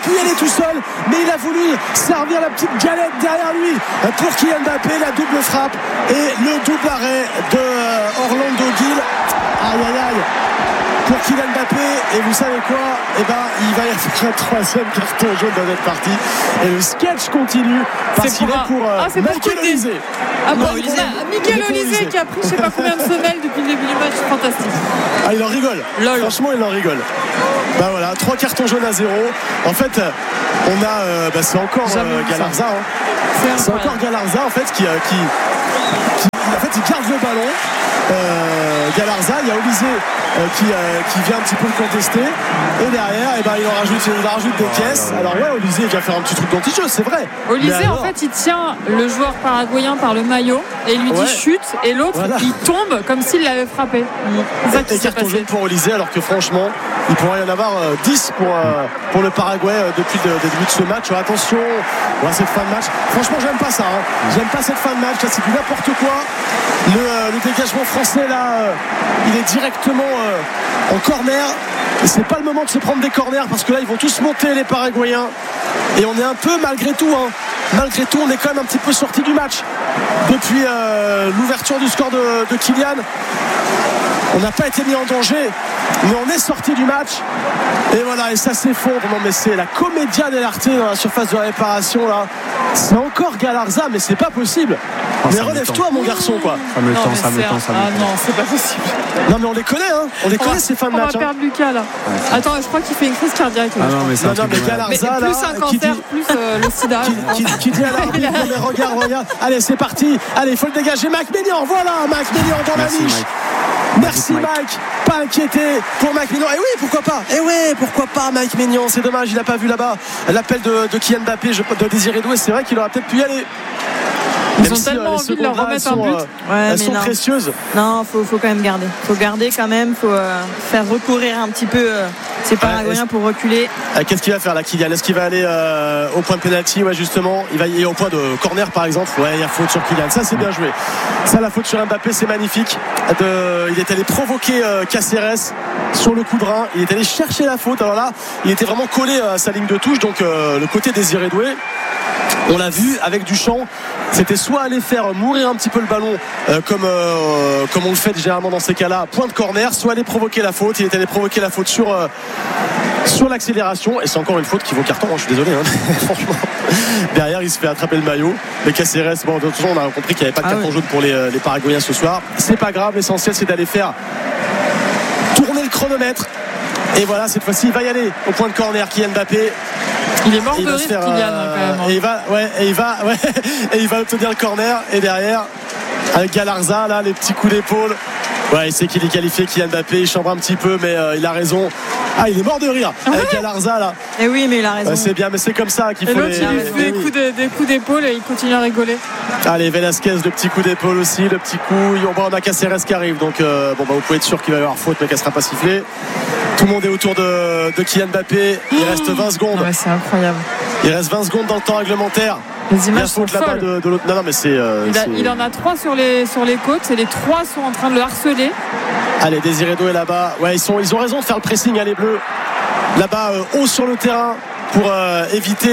pu y aller tout seul, mais il a voulu servir la petite galette derrière lui pour Kylian Mbappé. La double frappe et le double arrêt de Orlando Gil. Aïe aïe aïe pour Kylian Mbappé. Et vous savez quoi, il va y avoir un troisième carton jaune dans cette partie et le sketch continue parce qu'il est pour Michael Olise. Michael Olise qui a pris je sais pas combien de semelles depuis le début du match. Fantastique. Il en rigole. Franchement il en rigole. Voilà, 3 cartons jaunes à 0. En fait on a c'est encore Galarza c'est encore Galarza en fait qui en fait il garde le ballon. Galarza, il y a Olise qui vient un petit peu le contester et derrière il en rajoute des caisses. Alors Olise il vient faire un petit truc d'anti-jeu, c'est vrai. Olise en fait il tient le joueur paraguayen par le maillot et il lui dit chute et l'autre il tombe comme s'il l'avait frappé. Et carton jaune pour Olise alors que franchement il pourrait y en avoir 10 pour le Paraguay depuis le début de ce match. Attention cette fin de match, franchement j'aime pas ça j'aime pas cette fin de match, c'est du n'importe quoi. Le dégagement français là il est directement en corner et c'est pas le moment de se prendre des corners parce que là ils vont tous monter les Paraguayens et on est un peu malgré tout on est quand même un petit peu sorti du match depuis l'ouverture du score de Kylian. On n'a pas été mis en danger mais on est sorti du match et ça s'effondre. Non mais c'est la commedia dell'arte dans la surface de réparation là. C'est encore Galarza mais c'est pas possible. Mais relève-toi mon garçon quoi. Ça me tend. Non c'est pas possible. Non mais on les connaît ces fins de match. On va perdre Lucas là. Attends je crois qu'il fait une crise cardiaque. Mais Galarza plus un cancer plus le sida. Qui dit à l'arbitre mais regarde. Allez c'est parti. Allez il faut le dégager. Mac Maignan, voilà Mac Maignan dans la niche. Merci Mike, pas inquiété pour Mike Maignan. Pourquoi pas Mike Maignan. C'est dommage il n'a pas vu là-bas l'appel de Kylian Mbappé de Désiré Doué. C'est vrai qu'il aurait peut-être pu y aller. Ils ont tellement envie de leur remettre un but. Elles sont précieuses. Non, faut quand même garder. Faut garder quand même. Faut faire recourir un petit peu ces Paraguayens pour reculer. Qu'est-ce qu'il va faire là, Kylian? Est-ce qu'il va aller au point de pénalty? Justement. Il va y aller au point de corner par exemple. Il y a faute sur Kylian. Ça c'est bien joué. Ça la faute sur Mbappé c'est magnifique. Il est allé provoquer Cáceres sur le coup de rein. Il est allé chercher la faute. Alors là, il était vraiment collé à sa ligne de touche. Donc le côté Désiré Doué. On l'a vu avec Duchamp, c'était soit aller faire mourir un petit peu le ballon comme on le fait généralement dans ces cas-là, point de corner, soit aller provoquer la faute. Il est allé provoquer la faute sur l'accélération et c'est encore une faute qui vaut carton. Je suis désolé franchement. Derrière il se fait attraper le maillot. Mais Cáceres, de toute façon on a compris qu'il n'y avait pas de carton jaune pour les Paraguayens ce soir. C'est pas grave, l'essentiel c'est d'aller faire tourner le chronomètre. Et voilà, cette fois-ci il va y aller au point de corner. Kylian Mbappé. Il est mort de rire Kylian quand même. Et il va obtenir le corner et derrière avec Galarza là les petits coups d'épaule. Il sait qu'il est qualifié Kylian Mbappé, il chambre un petit peu mais il a raison. Il est mort de rire avec Galarza là. Et oui mais il a raison. C'est bien mais c'est comme ça qu'il faut. Et l'autre il lui fait des coups d'épaule et il continue à rigoler. Allez Velasquez le petit coup d'épaule aussi, le petit coup. On a Cáceres qui arrive donc vous pouvez être sûr qu'il va y avoir faute mais qu'elle sera pas sifflée. Tout le monde est autour de Kylian Mbappé. Il reste 20 secondes. C'est incroyable. Il reste 20 secondes dans le temps réglementaire. Les images sont là-bas de l'autre. Non mais c'est. Il en a 3 sur les côtes et les 3 sont en train de le harceler. Allez Désiré Doué est là-bas. Ils ont raison de faire le pressing les Bleus. Là-bas haut sur le terrain pour éviter.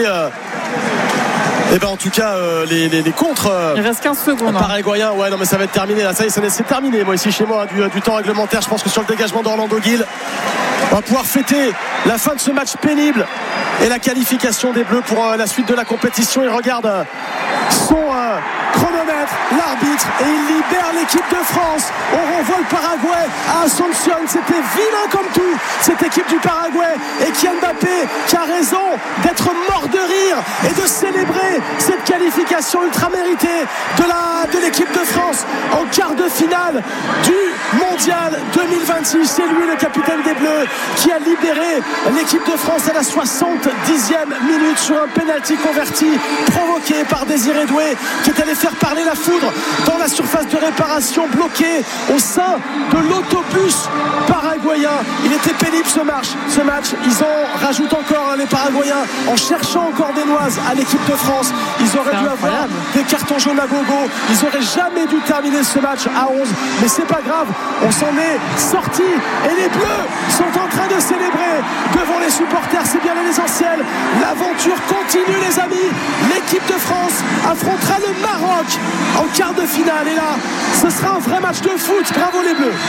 En tout cas les contres. Il reste 15 secondes. Paraguayen, mais ça va être terminé là. Ça y est, c'est terminé. Moi ici chez moi du temps réglementaire. Je pense que sur le dégagement d'Orlando Gil, on va pouvoir fêter la fin de ce match pénible et la qualification des Bleus pour la suite de la compétition. Il regarde son chronomètre, l'arbitre, et il libère l'équipe de France. On renvoie le Paraguay à Asunción. C'était vilain comme tout cette équipe du Paraguay et Kylian Mbappé qui a raison d'être mort de rire et de célébrer cette qualification ultra méritée de l'équipe de France en quart de finale du Mondial 2026. C'est lui le capitaine des Bleus qui a libéré l'équipe de France à la 70e minute sur un penalty converti provoqué par Désiré Doué qui est allé faire parler la foudre dans la surface de réparation, bloqué au sein de l'autobus paraguayen. Il était pénible ce match. Ils en rajoutent encore, les Paraguayens, en cherchant encore des noises à l'équipe de France. Ils auraient dû avoir des cartons jaunes à gogo. Ils auraient jamais dû terminer ce match à 11, mais c'est pas grave, on s'en est sorti et les Bleus sont en train de célébrer devant les supporters. C'est bien l'essentiel. L'aventure continue, les amis. L'équipe de France affrontera le Maroc en quart de finale, et là ce sera un vrai match de foot. Bravo les Bleus.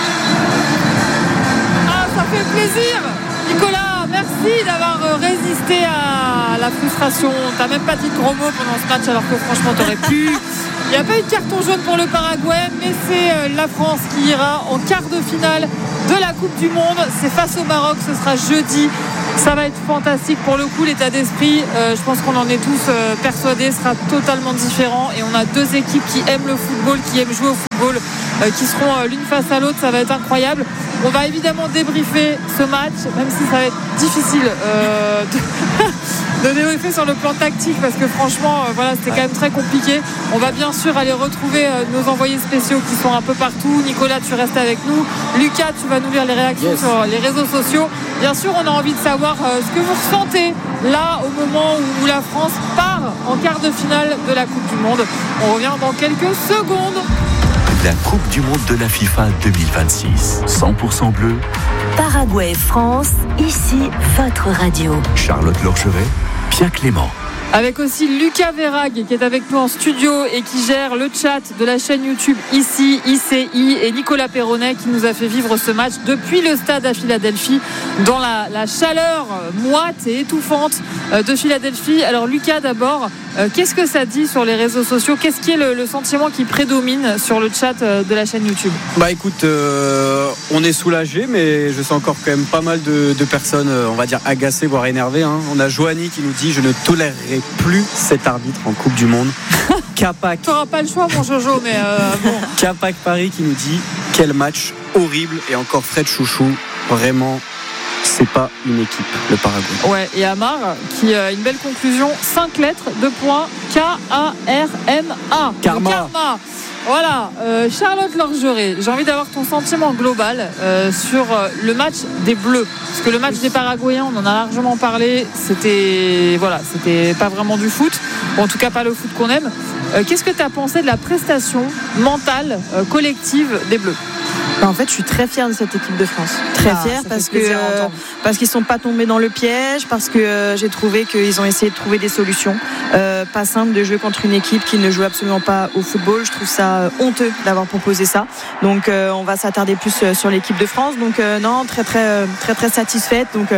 Ça fait plaisir, Nicolas, merci d'avoir résisté à la frustration. T'as même pas dit de gros mots pendant ce match, alors que franchement t'aurais pu. Il n'y a pas eu de carton jaune pour le Paraguay, mais c'est la France qui ira en quart de finale de la Coupe du Monde. C'est face au Maroc, ce sera jeudi. Ça va être fantastique. Pour le coup, l'état d'esprit, je pense qu'on en est tous persuadés, sera totalement différent. Et on a deux équipes qui aiment le football, qui aiment jouer au football, qui seront l'une face à l'autre. Ça va être incroyable. On va évidemment débriefer ce match, même si ça va être difficile de débriefer sur le plan tactique, parce que franchement, c'était quand même très compliqué. On va bien sûr aller retrouver nos envoyés spéciaux qui sont un peu partout. Nicolas, tu restes avec nous. Lucas, tu vas nous lire les réactions sur les réseaux sociaux. Bien sûr, on a envie de savoir ce que vous ressentez là au moment où la France part en quart de finale de la Coupe du Monde. On revient dans quelques secondes. La Coupe du Monde de la FIFA 2026. 100% bleu. Paraguay-France, ici votre radio. Charlotte Lorcheret, Pierre Clément. Avec aussi Lucas Verrag qui est avec nous en studio et qui gère le chat de la chaîne YouTube ici, ICI, et Nicolas Perronnet qui nous a fait vivre ce match depuis le stade à Philadelphie dans la chaleur moite et étouffante de Philadelphie. Alors Lucas, d'abord, qu'est-ce que ça dit sur les réseaux sociaux? Qu'est-ce qui est le sentiment qui prédomine sur le chat de la chaîne YouTube? Bah écoute, on est soulagé, mais je sens encore quand même pas mal de personnes, on va dire agacées, voire énervées, hein. On a Joanie qui nous dit: je ne tolérerai plus cet arbitre en Coupe du Monde. Capac. Tu n'auras pas le choix, mon Jojo, mais bon. Capac Paris qui nous dit: quel match horrible. Et encore Fred Chouchou, vraiment, c'est pas une équipe, le Paraguay. Ouais, et Amar qui a une belle conclusion: 5 lettres, 2 points, K-A-R-M-A. Karma. Voilà, Charlotte Lorgeret, j'ai envie d'avoir ton sentiment global sur le match des Bleus. Parce que le match des Paraguayens, on en a largement parlé, c'était pas vraiment du foot, ou en tout cas pas le foot qu'on aime. Qu'est-ce que tu as pensé de la prestation mentale collective des Bleus? En fait, je suis très fière de cette équipe de France. Très fière parce qu'ils sont pas tombés dans le piège, parce que j'ai trouvé qu'ils ont essayé de trouver des solutions. Pas simple de jouer contre une équipe qui ne joue absolument pas au football. Je trouve ça honteux d'avoir proposé ça. Donc, on va s'attarder plus sur l'équipe de France. Donc, non, très satisfaite. Donc,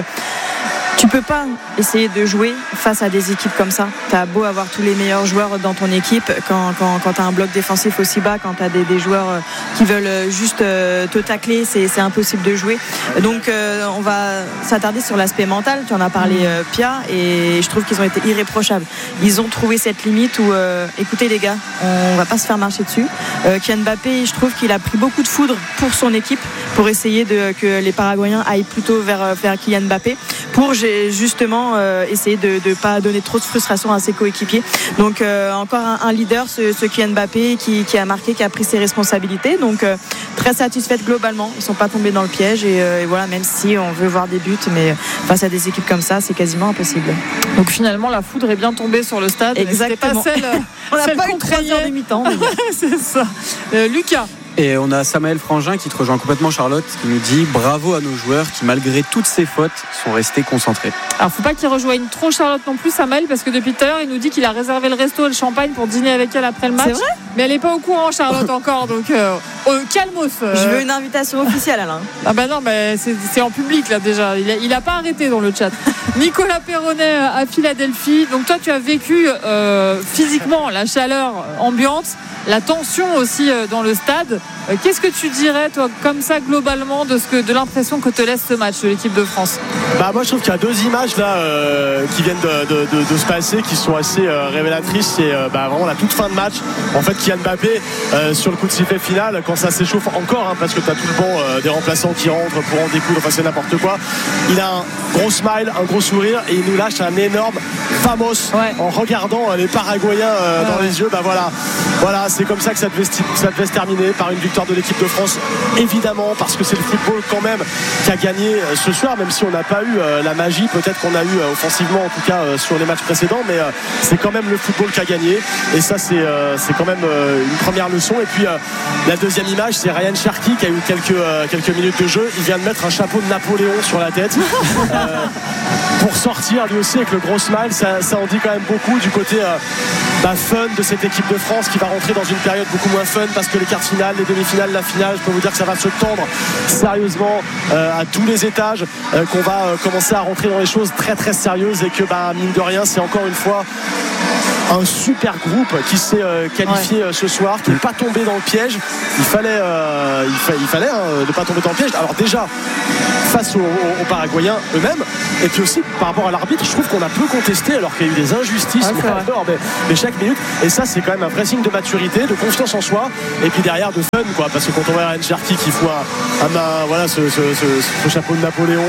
tu peux pas essayer de jouer face à des équipes comme ça. Tu as beau avoir tous les meilleurs joueurs dans ton équipe, quand tu as un bloc défensif aussi bas, quand tu as des joueurs qui veulent juste te tacler, c'est impossible de jouer. Donc on va s'attarder sur l'aspect mental. Tu en as parlé, Pia, et je trouve qu'ils ont été irréprochables. Ils ont trouvé cette limite où écoutez les gars, on va pas se faire marcher dessus. Kylian Mbappé, je trouve qu'il a pris beaucoup de foudre pour son équipe, pour essayer que les Paraguayens aillent plutôt vers Kylian Mbappé, pour justement essayer de ne pas donner trop de frustration à ses coéquipiers. Donc encore un leader, ce Kylian Mbappé qui a marqué, qui a pris ses responsabilités. Donc très satisfaite globalement. Ils ne sont pas tombés dans le piège, et voilà, même si on veut voir des buts, mais face à des équipes comme ça, c'est quasiment impossible. Donc finalement, la foudre est bien tombée sur le stade. Exactement. C'était pas on n'a pas eu 3 heures de mi-temps. C'est ça. Lucas. Et on a Samuel Frangin qui te rejoint complètement, Charlotte, qui nous dit: bravo à nos joueurs qui, malgré toutes ces fautes, sont restés concentrés. Alors faut pas qu'il rejoigne trop Charlotte non plus, Samuel, parce que depuis tout à l'heure il nous dit qu'il a réservé le resto et le champagne pour dîner avec elle après le match. C'est vrai? Mais elle est pas au courant, Charlotte, encore, donc calmos. Je veux une invitation officielle, Alain. Ah bah non, mais c'est en public là déjà. Il a pas arrêté dans le chat. Nicolas Perronnet à Philadelphie. Donc toi tu as vécu physiquement la chaleur ambiante, la tension aussi dans le stade. Qu'est-ce que tu dirais, toi, comme ça, globalement, de l'impression que te laisse ce match de l'équipe de France? Moi, je trouve qu'il y a 2 images là qui viennent de se passer, qui sont assez révélatrices. C'est vraiment la toute fin de match. En fait, Kylian Mbappé sur le coup de sifflet final, quand ça s'échauffe encore, parce que tu as tout le banc des remplaçants qui rentrent pour en découdre, enfin c'est n'importe quoi. Il a un gros smile, un gros sourire, et il nous lâche un énorme famos en regardant les Paraguayens dans les yeux. Voilà. Voilà, c'est comme ça que ça devait se terminer, par une victoire de l'équipe de France, évidemment, parce que c'est le football quand même qui a gagné ce soir, même si on n'a pas eu la magie peut-être qu'on a eu offensivement, en tout cas sur les matchs précédents, mais c'est quand même le football qui a gagné, et ça c'est quand même une première leçon. Et puis la deuxième image, c'est Ryan Cherki qui a eu quelques minutes de jeu. Il vient de mettre un chapeau de Napoléon sur la tête pour sortir lui aussi avec le gros smile. Ça en dit quand même beaucoup du côté fun de cette équipe de France, qui va rentrer dans une période beaucoup moins fun, parce que les quarts de finale, les demi-finales, la finale, je peux vous dire que ça va se tendre sérieusement à tous les étages, qu'on va commencer à rentrer dans les choses très très sérieuses, et que mine de rien, c'est encore une fois un super groupe qui s'est qualifié ce soir, qui n'est pas tombé dans le piège. Il fallait ne pas tomber dans le piège. Alors déjà face aux Paraguayens eux-mêmes, et puis aussi par rapport à l'arbitre, je trouve qu'on a peu contesté, alors qu'il y a eu des injustices mais chaque minute, et ça c'est quand même un vrai signe de maturité, de confiance en soi, et puis derrière de fun, quoi, parce que quand on voit Ryan Cherki qui fout ce chapeau de Napoléon,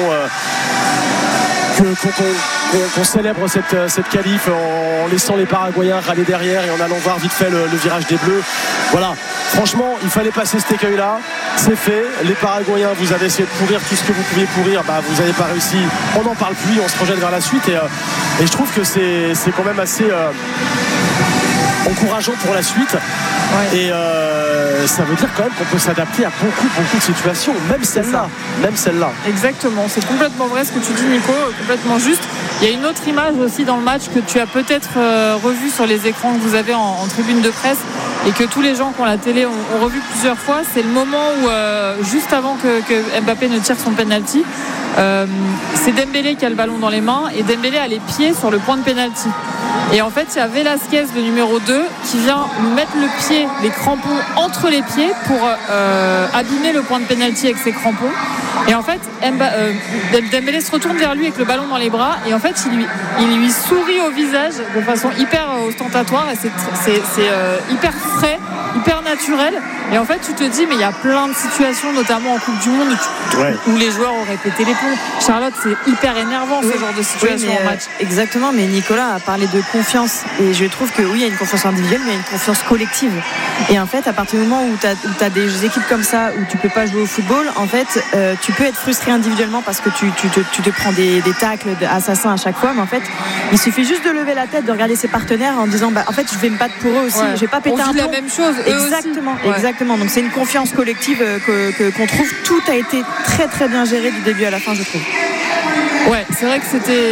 qu'on célèbre cette qualif en laissant les Paraguayens râler derrière et en allant voir vite fait le virage des Bleus. Voilà, franchement, il fallait passer cet écueil-là. C'est fait. Les Paraguayens, vous avez essayé de pourrir tout ce que vous pouviez pourrir, vous n'avez pas réussi. On n'en parle plus, on se projette vers la suite, et je trouve que c'est quand même assez encourageant pour la suite. Ouais. Et ça veut dire quand même qu'on peut s'adapter à beaucoup de situations, même celle-là. Exactement, c'est complètement vrai ce que tu dis, Nico, complètement juste. Il y a une autre image aussi dans le match que tu as peut-être revue sur les écrans que vous avez en tribune de presse, et que tous les gens qui ont la télé ont revu plusieurs fois. C'est le moment où juste avant que Mbappé ne tire son penalty, c'est Dembélé qui a le ballon dans les mains, et Dembélé a les pieds sur le point de penalty. Et en fait, il y a Velasquez, le numéro 2, qui vient mettre le pied, les crampons entre les pieds pour abîmer le point de pénalty avec ses crampons. Et en fait, Dembélé se retourne vers lui avec le ballon dans les bras, et en fait, il lui sourit au visage de façon hyper ostentatoire, et c'est hyper frais, hyper naturel. Et en fait, tu te dis, mais il y a plein de situations, notamment en Coupe du Monde, où les joueurs auraient pété les plombs. Charlotte, c'est hyper énervant ce genre de situation en match. Exactement, mais Nicolas a parlé de confiance, et je trouve que oui, il y a une confiance individuelle, mais il y a une confiance collective. Et en fait, à partir du moment où tu as des équipes comme ça, où tu peux pas jouer au football, en fait, tu peux être frustré individuellement parce que tu te prends des tacles assassins à chaque fois, mais en fait, il suffit juste de lever la tête, de regarder ses partenaires en disant, en fait, je vais me battre pour eux aussi, je vais pas péter un plomb. On vit la même chose. Exactement. Donc c'est une confiance collective qu'on trouve. Tout a été très très bien géré du début à la fin, je trouve. Ouais, c'est vrai que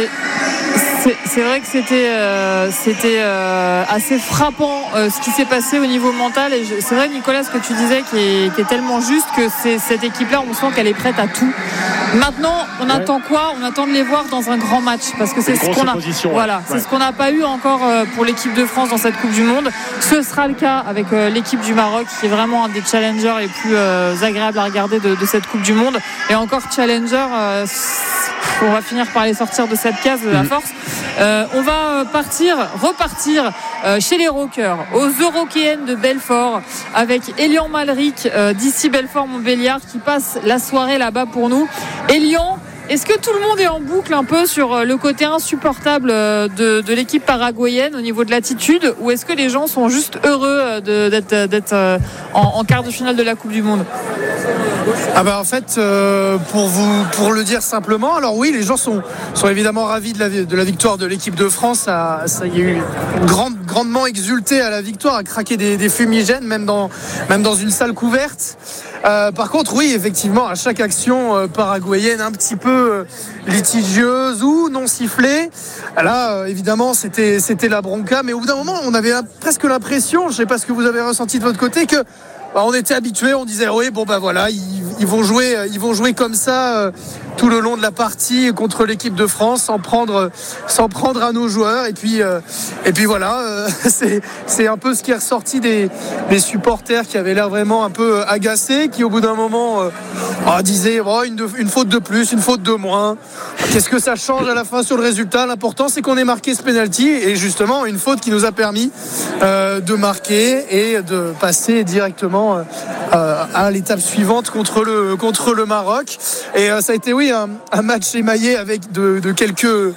c'était assez frappant ce qui s'est passé au niveau mental, et c'est vrai, Nicolas, ce que tu disais qui est tellement juste, que cette équipe-là, on sent qu'elle est prête à tout. Maintenant, on attend quoi ? On attend de les voir dans un grand match, parce que c'est ce qu'on a. C'est ce qu'on n'a pas eu encore pour l'équipe de France dans cette Coupe du Monde. Ce sera le cas avec l'équipe du Maroc, qui est vraiment un des challengers les plus agréables à regarder de cette Coupe du Monde. Et encore challenger, on va finir par les sortir de cette case à force. On va repartir chez les Rockers, aux Eurokéennes de Belfort, avec Elian Malric d'ici Belfort-Montbéliard, qui passe la soirée là-bas pour nous. Elian, est-ce que tout le monde est en boucle un peu sur le côté insupportable de l'équipe paraguayenne au niveau de l'attitude, ou est-ce que les gens sont juste heureux d'être en quart de finale de la Coupe du Monde ? En fait, pour le dire simplement, alors oui, les gens sont évidemment ravis de la victoire de l'équipe de France. Il y a eu grandement exulté à la victoire, à craquer des fumigènes, même dans une salle couverte. Par contre, oui, effectivement, à chaque action paraguayenne un petit peu litigieuse ou non sifflée, là, évidemment, c'était la bronca. Mais au bout d'un moment, on avait presque l'impression, je ne sais pas ce que vous avez ressenti de votre côté, que on était habitués, on disait oui, voilà, ils vont jouer comme ça tout le long de la partie contre l'équipe de France, sans prendre à nos joueurs, et puis voilà, c'est un peu ce qui est ressorti des supporters, qui avaient l'air vraiment un peu agacés, qui au bout d'un moment disaient une faute de plus, une faute de moins, qu'est-ce que ça change à la fin sur le résultat? L'important, c'est qu'on ait marqué ce penalty, et justement une faute qui nous a permis de marquer et de passer directement à l'étape suivante contre le Maroc. Et ça a été un match émaillé avec de quelques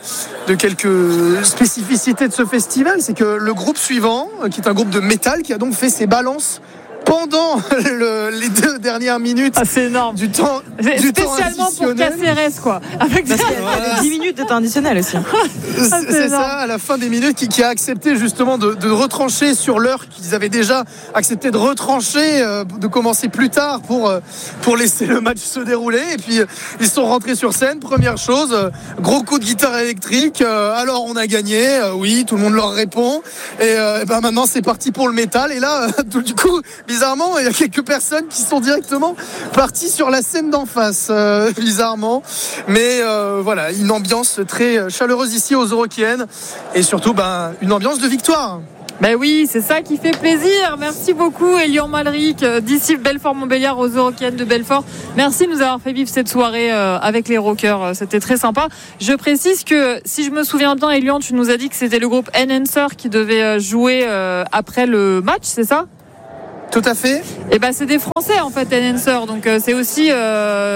spécificités de ce festival. C'est que le groupe suivant, qui est un groupe de métal, qui a donc fait ses balances pendant les 2 dernières minutes c'est énorme. du temps spécialement pour Caceres, quoi. Avec 10 minutes de temps additionnel aussi. C'est ça, à la fin des minutes, qui a accepté justement de retrancher sur l'heure qu'ils avaient déjà accepté de retrancher, de commencer plus tard pour laisser le match se dérouler. Et puis ils sont rentrés sur scène. Première chose, gros coup de guitare électrique. Alors on a gagné, oui, tout le monde leur répond. Et maintenant c'est parti pour le métal. Et là, du coup, bizarrement, il y a quelques personnes qui sont directement parties sur la scène d'en face, bizarrement. Mais voilà, une ambiance très chaleureuse ici aux Eurokéennes et surtout une ambiance de victoire. Ben oui, c'est ça qui fait plaisir. Merci beaucoup, Elian Malric, d'ici Belfort-Montbéliard aux Eurokéennes de Belfort. Merci de nous avoir fait vivre cette soirée avec les rockers. C'était très sympa. Je précise que, si je me souviens bien, Elian, tu nous as dit que c'était le groupe Enhancer qui devait jouer après le match, c'est ça ? Tout à fait. Et c'est des Français en fait, Enhancer. Donc c'est aussi c'est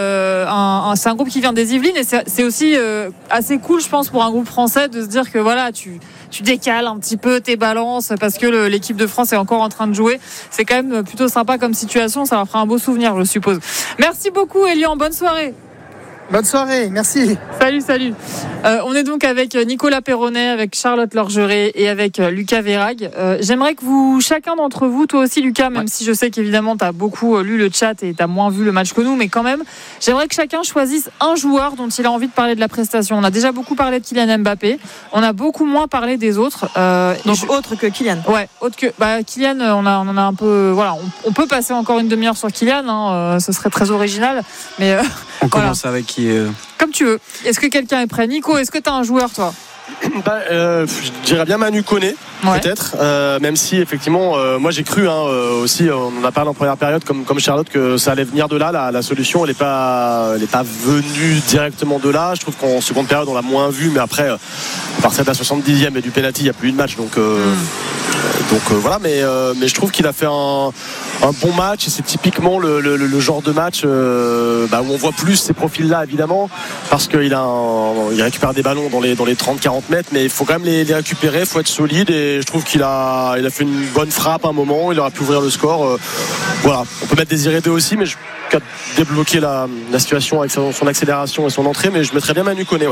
un groupe qui vient des Yvelines et c'est aussi assez cool, je pense, pour un groupe français de se dire que voilà, tu décales un petit peu tes balances parce que l'équipe de France est encore en train de jouer. C'est quand même plutôt sympa comme situation. Ça leur fera un beau souvenir, je suppose. Merci beaucoup, Elian. Bonne soirée. Bonne soirée, merci. Salut. On est donc avec Nicolas Perronnet, avec Charlotte Lorgeret et avec Lucas Vérag. J'aimerais que chacun d'entre vous, toi aussi Lucas, même si je sais qu'évidemment tu as beaucoup lu le chat et tu as moins vu le match que nous, mais quand même, j'aimerais que chacun choisisse un joueur dont il a envie de parler de la prestation. On a déjà beaucoup parlé de Kylian Mbappé, on a beaucoup moins parlé des autres. Donc autre que Kylian. Ouais, autre que Kylian, on en a un peu. Voilà, on peut passer encore une demi-heure sur Kylian, ce serait très original, mais on commence avec qui Comme tu veux. Est-ce que quelqu'un est prêt? Nico, est-ce que tu as un joueur, toi? Je dirais bien Manu Koné, peut-être, même si effectivement moi j'ai cru aussi, on en a parlé en première période comme Charlotte, que ça allait venir de là, la solution elle est pas venue directement de là. Je trouve qu'en seconde période on l'a moins vu, mais après à partir de la 70e et du penalty il n'y a plus eu de match, donc voilà, mais je trouve qu'il a fait un bon match et c'est typiquement le genre de match où on voit plus ces profils là, évidemment, parce qu'il récupère des ballons dans les 30-40 mètres, mais il faut quand même les récupérer, il faut être solide, et je trouve qu'il a fait une bonne frappe à un moment, il aurait pu ouvrir le score. Voilà, on peut mettre Désiré 2 aussi, mais je peux débloquer la situation avec son accélération et son entrée, mais je mettrais bien Manu Koné.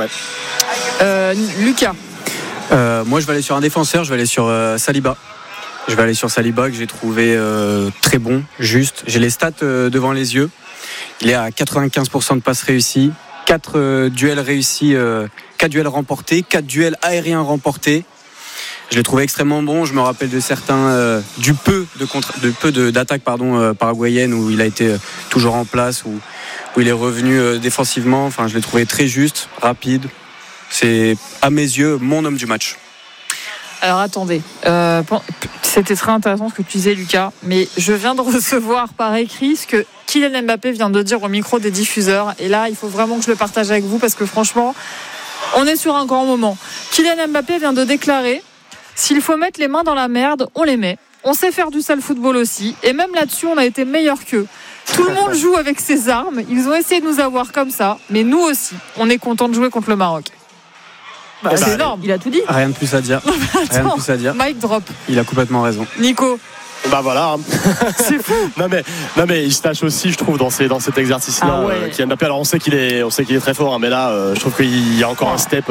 Lucas. Moi je vais aller sur un défenseur, je vais aller sur Saliba. Que j'ai trouvé très bon, juste. J'ai les stats devant les yeux. Il est à 95% de passes réussies, 4 duels réussis, 4 duels remportés, 4 duels aériens remportés. Je l'ai trouvé extrêmement bon. Je me rappelle de certains du peu d'attaques paraguayennes où il a été toujours en place, où il est revenu défensivement. Enfin, je l'ai trouvé très juste, rapide. C'est à mes yeux mon homme du match. Alors attendez, c'était très intéressant ce que tu disais, Lucas, mais je viens de recevoir par écrit ce que Kylian Mbappé vient de dire au micro des diffuseurs, et là il faut vraiment que je le partage avec vous parce que franchement on est sur un grand moment. Kylian Mbappé vient de déclarer: s'il faut mettre les mains dans la merde, on les met. On sait faire du sale football aussi, et même là-dessus on a été meilleurs qu'eux. Tout le monde joue avec ses armes, ils ont essayé de nous avoir comme ça, mais nous aussi on est content de jouer contre le Maroc. C'est énorme. Il a tout dit. Rien de plus à dire. Mic drop. Il a complètement raison. Nico. Voilà. C'est fou. Non mais il se tâche aussi, je trouve, dans cet exercice-là. Kylian Mbappé, alors on sait qu'il est très fort, mais là, je trouve qu'il y a encore un step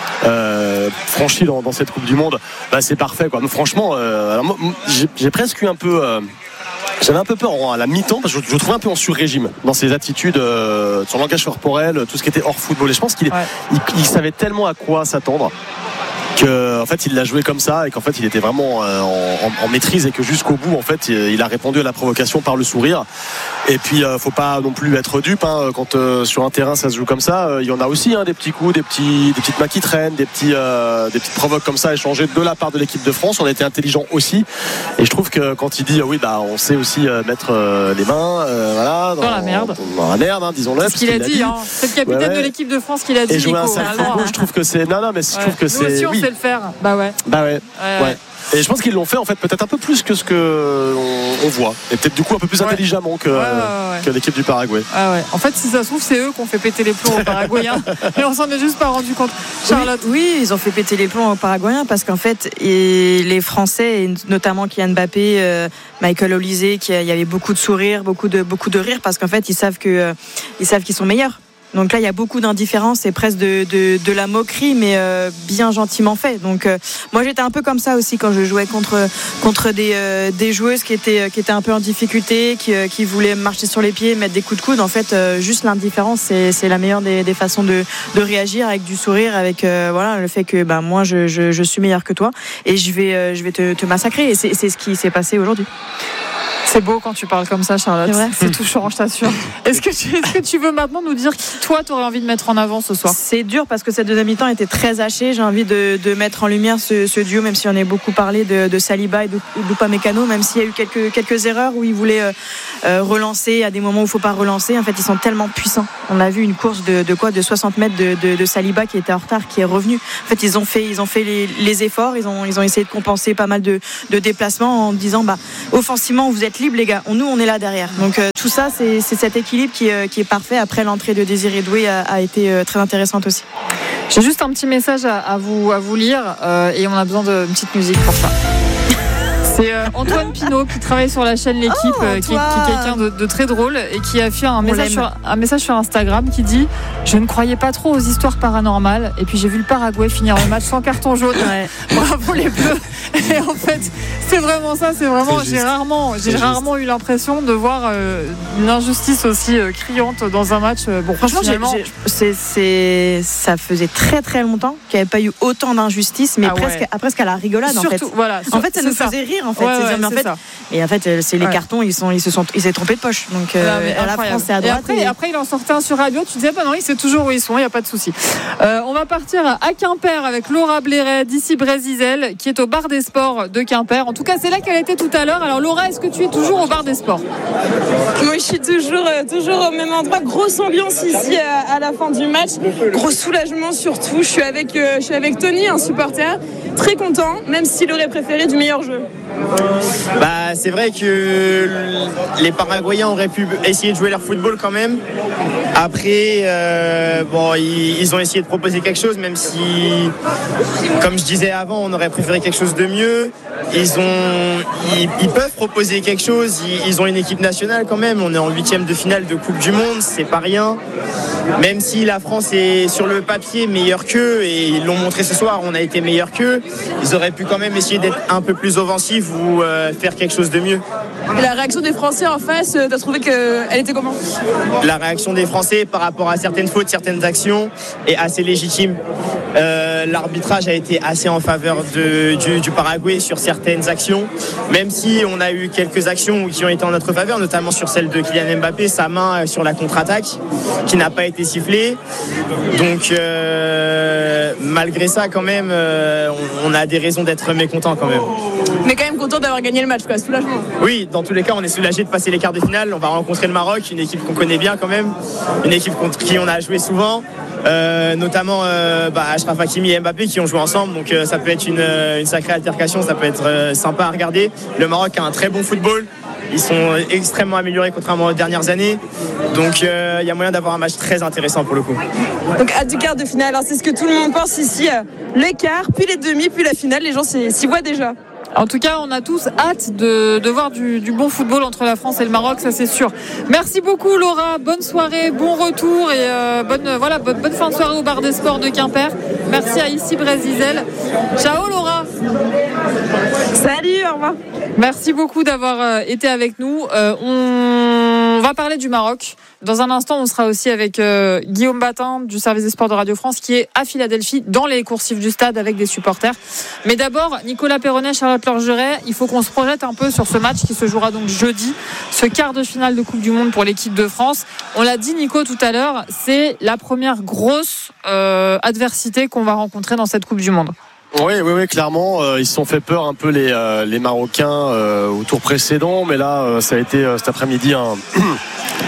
franchi dans cette Coupe du Monde. C'est parfait, quoi. Mais franchement, moi, j'ai presque eu un peu. J'avais un peu peur à la mi-temps parce que je le trouvais un peu en sur-régime dans ses attitudes, son langage corporel, tout ce qui était hors football. Et je pense qu'il savait tellement à quoi s'attendre qu'en fait il l'a joué comme ça et qu'en fait il était vraiment en maîtrise, et que jusqu'au bout en fait il a répondu à la provocation par le sourire. Et puis faut pas non plus être dupe, quand sur un terrain ça se joue comme ça, il y en a aussi des petits coups, des petites mains qui traînent, des petites provoques comme ça échangées de la part de l'équipe de France. On a été intelligent aussi, et je trouve que quand il dit on sait aussi mettre les mains dans la merde, disons-le, c'est ce qu'il a dit. C'est le capitaine de l'équipe de France qui l'a dit. Et jouer un sale football, je trouve que c'est je trouve que c'est sait le faire. Bah ouais. Et je pense qu'ils l'ont fait en fait peut-être un peu plus que ce que on voit, et peut-être du coup un peu plus intelligemment que l'équipe du Paraguay. En fait, si ça se trouve, c'est eux qui ont fait péter les plombs aux Paraguayens et on s'en est juste pas rendu compte. Charlotte. Oui, ils ont fait péter les plombs aux Paraguayens parce qu'en fait, les Français, et notamment Kylian Mbappé, Michael Olise, il y avait beaucoup de sourires, beaucoup de rires, parce qu'en fait, ils savent qu'ils sont meilleurs. Donc là, il y a beaucoup d'indifférence et presque de la moquerie, mais bien gentiment fait. Donc moi, j'étais un peu comme ça aussi quand je jouais contre des joueuses qui étaient un peu en difficulté, qui voulaient marcher sur les pieds, mettre des coups de coude. En fait, juste l'indifférence, c'est la meilleure des façons de réagir, avec du sourire, avec le fait que moi, je suis meilleur que toi et je vais te massacrer. Et c'est ce qui s'est passé aujourd'hui. C'est beau quand tu parles comme ça, Charlotte. C'est touchant, je t'assure. Est-ce que tu veux maintenant nous dire qui, toi, tu aurais envie de mettre en avant ce soir ? C'est dur parce que cette deuxième mi-temps était très hachée. J'ai envie de mettre en lumière ce duo, même si on a beaucoup parlé de Saliba et d'Upamecano, même s'il y a eu quelques erreurs où ils voulaient relancer à des moments où il ne faut pas relancer. En fait, ils sont tellement puissants. On a vu une course de 60 mètres de Saliba qui était en retard, qui est revenu. En fait, ils ont fait les efforts. Ils ont essayé de compenser pas mal de déplacements en disant offensivement, vous êtes libre, les gars, nous on est là derrière. Donc tout ça, c'est cet équilibre qui est parfait. Après, l'entrée de Désiré Doué a été très intéressante aussi. J'ai juste un petit message à vous lire et on a besoin d'une petite musique pour ça. C'est Antoine Pinault qui travaille sur la chaîne L'Équipe, qui est quelqu'un de très drôle et qui a fait un message sur Instagram qui dit: je ne croyais pas trop aux histoires paranormales et puis j'ai vu le Paraguay finir le match sans carton jaune. Bravo les Bleus. Et en fait, c'est vraiment ça. C'est vraiment, j'ai rarement eu l'impression de voir une injustice aussi criante dans un match. Franchement, ça faisait très très longtemps qu'il n'y avait pas eu autant d'injustice, mais presque à la rigolade. Surtout, en fait, ça nous faisait rire. En fait, et en fait, c'est les cartons, ils s'est trompé de poche. Donc à la France, c'est à droite. Et après, il en sortait un sur radio. Tu disais non, il sait toujours où ils sont. Il n'y a pas de souci. On va partir à Quimper avec Laura Blairet d'ici Brésil, qui est au bar des sports de Quimper. En tout cas, c'est là qu'elle était tout à l'heure. Alors Laura, est-ce que tu es toujours au bar des sports ? Moi, je suis toujours au même endroit. Grosse ambiance ici à la fin du match. Gros soulagement surtout. Je suis avec Tony, un supporter, très content, même s'il aurait préféré du meilleur jeu. C'est vrai que les Paraguayens auraient pu essayer de jouer leur football quand même. Après, ils ont essayé de proposer quelque chose, même si, comme je disais avant, on aurait préféré quelque chose de mieux. Ils peuvent proposer quelque chose. Ils ont une équipe nationale quand même. On est en 8e de finale de Coupe du Monde, c'est pas rien. Même si la France est sur le papier meilleure qu'eux, et ils l'ont montré ce soir, on a été meilleurs qu'eux, ils auraient pu quand même essayer d'être un peu plus offensifs ou faire quelque chose de mieux. Et la réaction des Français en face, t'as trouvé qu'elle était comment ? La réaction des Français par rapport à certaines fautes, certaines actions est assez légitime. L'arbitrage a été assez en faveur du Paraguay sur certaines actions, même si on a eu quelques actions qui ont été en notre faveur, notamment sur celle de Kylian Mbappé, sa main sur la contre-attaque qui n'a pas été sifflée. Donc malgré ça quand même, on a des raisons d'être mécontents quand même. Mais quand même content d'avoir gagné le match, quoi, soulagement. Oui, dans tous les cas, on est soulagé de passer les quarts de finale. On va rencontrer le Maroc, une équipe qu'on connaît bien quand même, une équipe contre qui on a joué souvent, notamment Achraf Hakimi et Mbappé qui ont joué ensemble. Donc ça peut être une sacrée altercation, ça peut être sympa à regarder. Le Maroc a un très bon football. Ils sont extrêmement améliorés contrairement aux dernières années. Donc il y a moyen d'avoir un match très intéressant pour le coup. Donc hâte du quart de finale. Alors c'est ce que tout le monde pense ici. Les quarts, puis les demi, puis la finale. Les gens s'y voient déjà. En tout cas, on a tous hâte de voir du bon football entre la France et le Maroc, ça c'est sûr. Merci beaucoup Laura, bonne soirée, bon retour et bonne fin de soirée au bar des sports de Quimper. Merci à Ici Brésil. Ciao Laura. Salut, au revoir. Merci beaucoup d'avoir été avec nous. On va parler du Maroc. Dans un instant, on sera aussi avec Guillaume Batin du service des sports de Radio France qui est à Philadelphie dans les coursifs du stade avec des supporters. Mais d'abord, Nicolas Perronnet, Charlotte Lorgeret, il faut qu'on se projette un peu sur ce match qui se jouera donc jeudi, ce quart de finale de Coupe du Monde pour l'équipe de France. On l'a dit Nico tout à l'heure, c'est la première grosse adversité qu'on va rencontrer dans cette Coupe du Monde. Oui, clairement, ils se sont fait peur un peu les Marocains au tour précédent, mais là, ça a été cet après-midi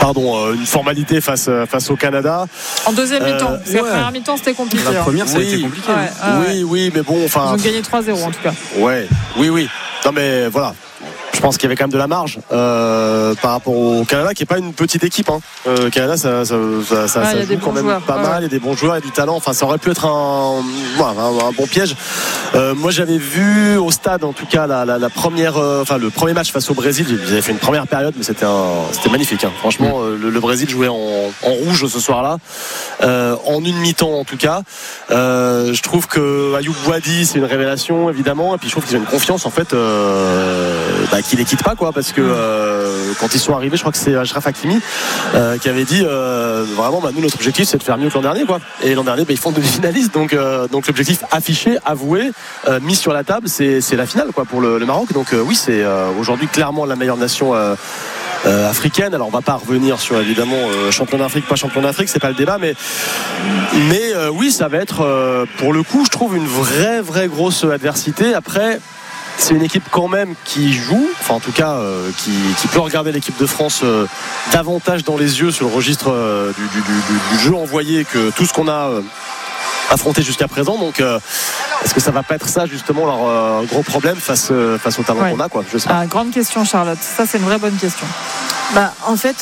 une formalité face au Canada. En deuxième mi-temps. La première mi-temps, c'était compliqué. La première, ça a été compliqué. Oui, mais bon, enfin. Ils ont gagné 3-0 en tout cas. Oui. Non, mais voilà. Je pense qu'il y avait quand même de la marge par rapport au Canada, qui n'est pas une petite équipe. Le Canada, ça joue quand même pas mal. Il y a des bons joueurs et du talent. Enfin, ça aurait pu être un bon piège. Moi, j'avais vu au stade, en tout cas, la première, le premier match face au Brésil. Ils avaient fait une première période, mais c'était magnifique. Franchement, le Brésil jouait en rouge ce soir-là, en une mi-temps en tout cas. Je trouve que Ayoub Boadi, c'est une révélation évidemment, et puis je trouve qu'ils ont une confiance en fait. Qui les quitte pas parce que quand ils sont arrivés, je crois que c'est Achraf Hakimi qui avait dit vraiment nous notre objectif c'est de faire mieux que l'an dernier et l'an dernier ils font demi-finaliste donc l'objectif affiché, avoué, mis sur la table c'est la finale pour le Maroc, donc oui c'est aujourd'hui clairement la meilleure nation africaine. Alors on va pas revenir sur évidemment champion d'Afrique, pas champion d'Afrique, c'est pas le débat, mais oui ça va être pour le coup je trouve une vraie grosse adversité. Après c'est une équipe quand même qui joue, enfin en tout cas qui peut regarder l'équipe de France davantage dans les yeux sur le registre du jeu envoyé que tout ce qu'on a affronté jusqu'à présent. Donc est-ce que ça va pas être ça justement leur gros problème face au talent qu'on a Je sais pas. Grande question Charlotte, ça c'est une vraie bonne question. En fait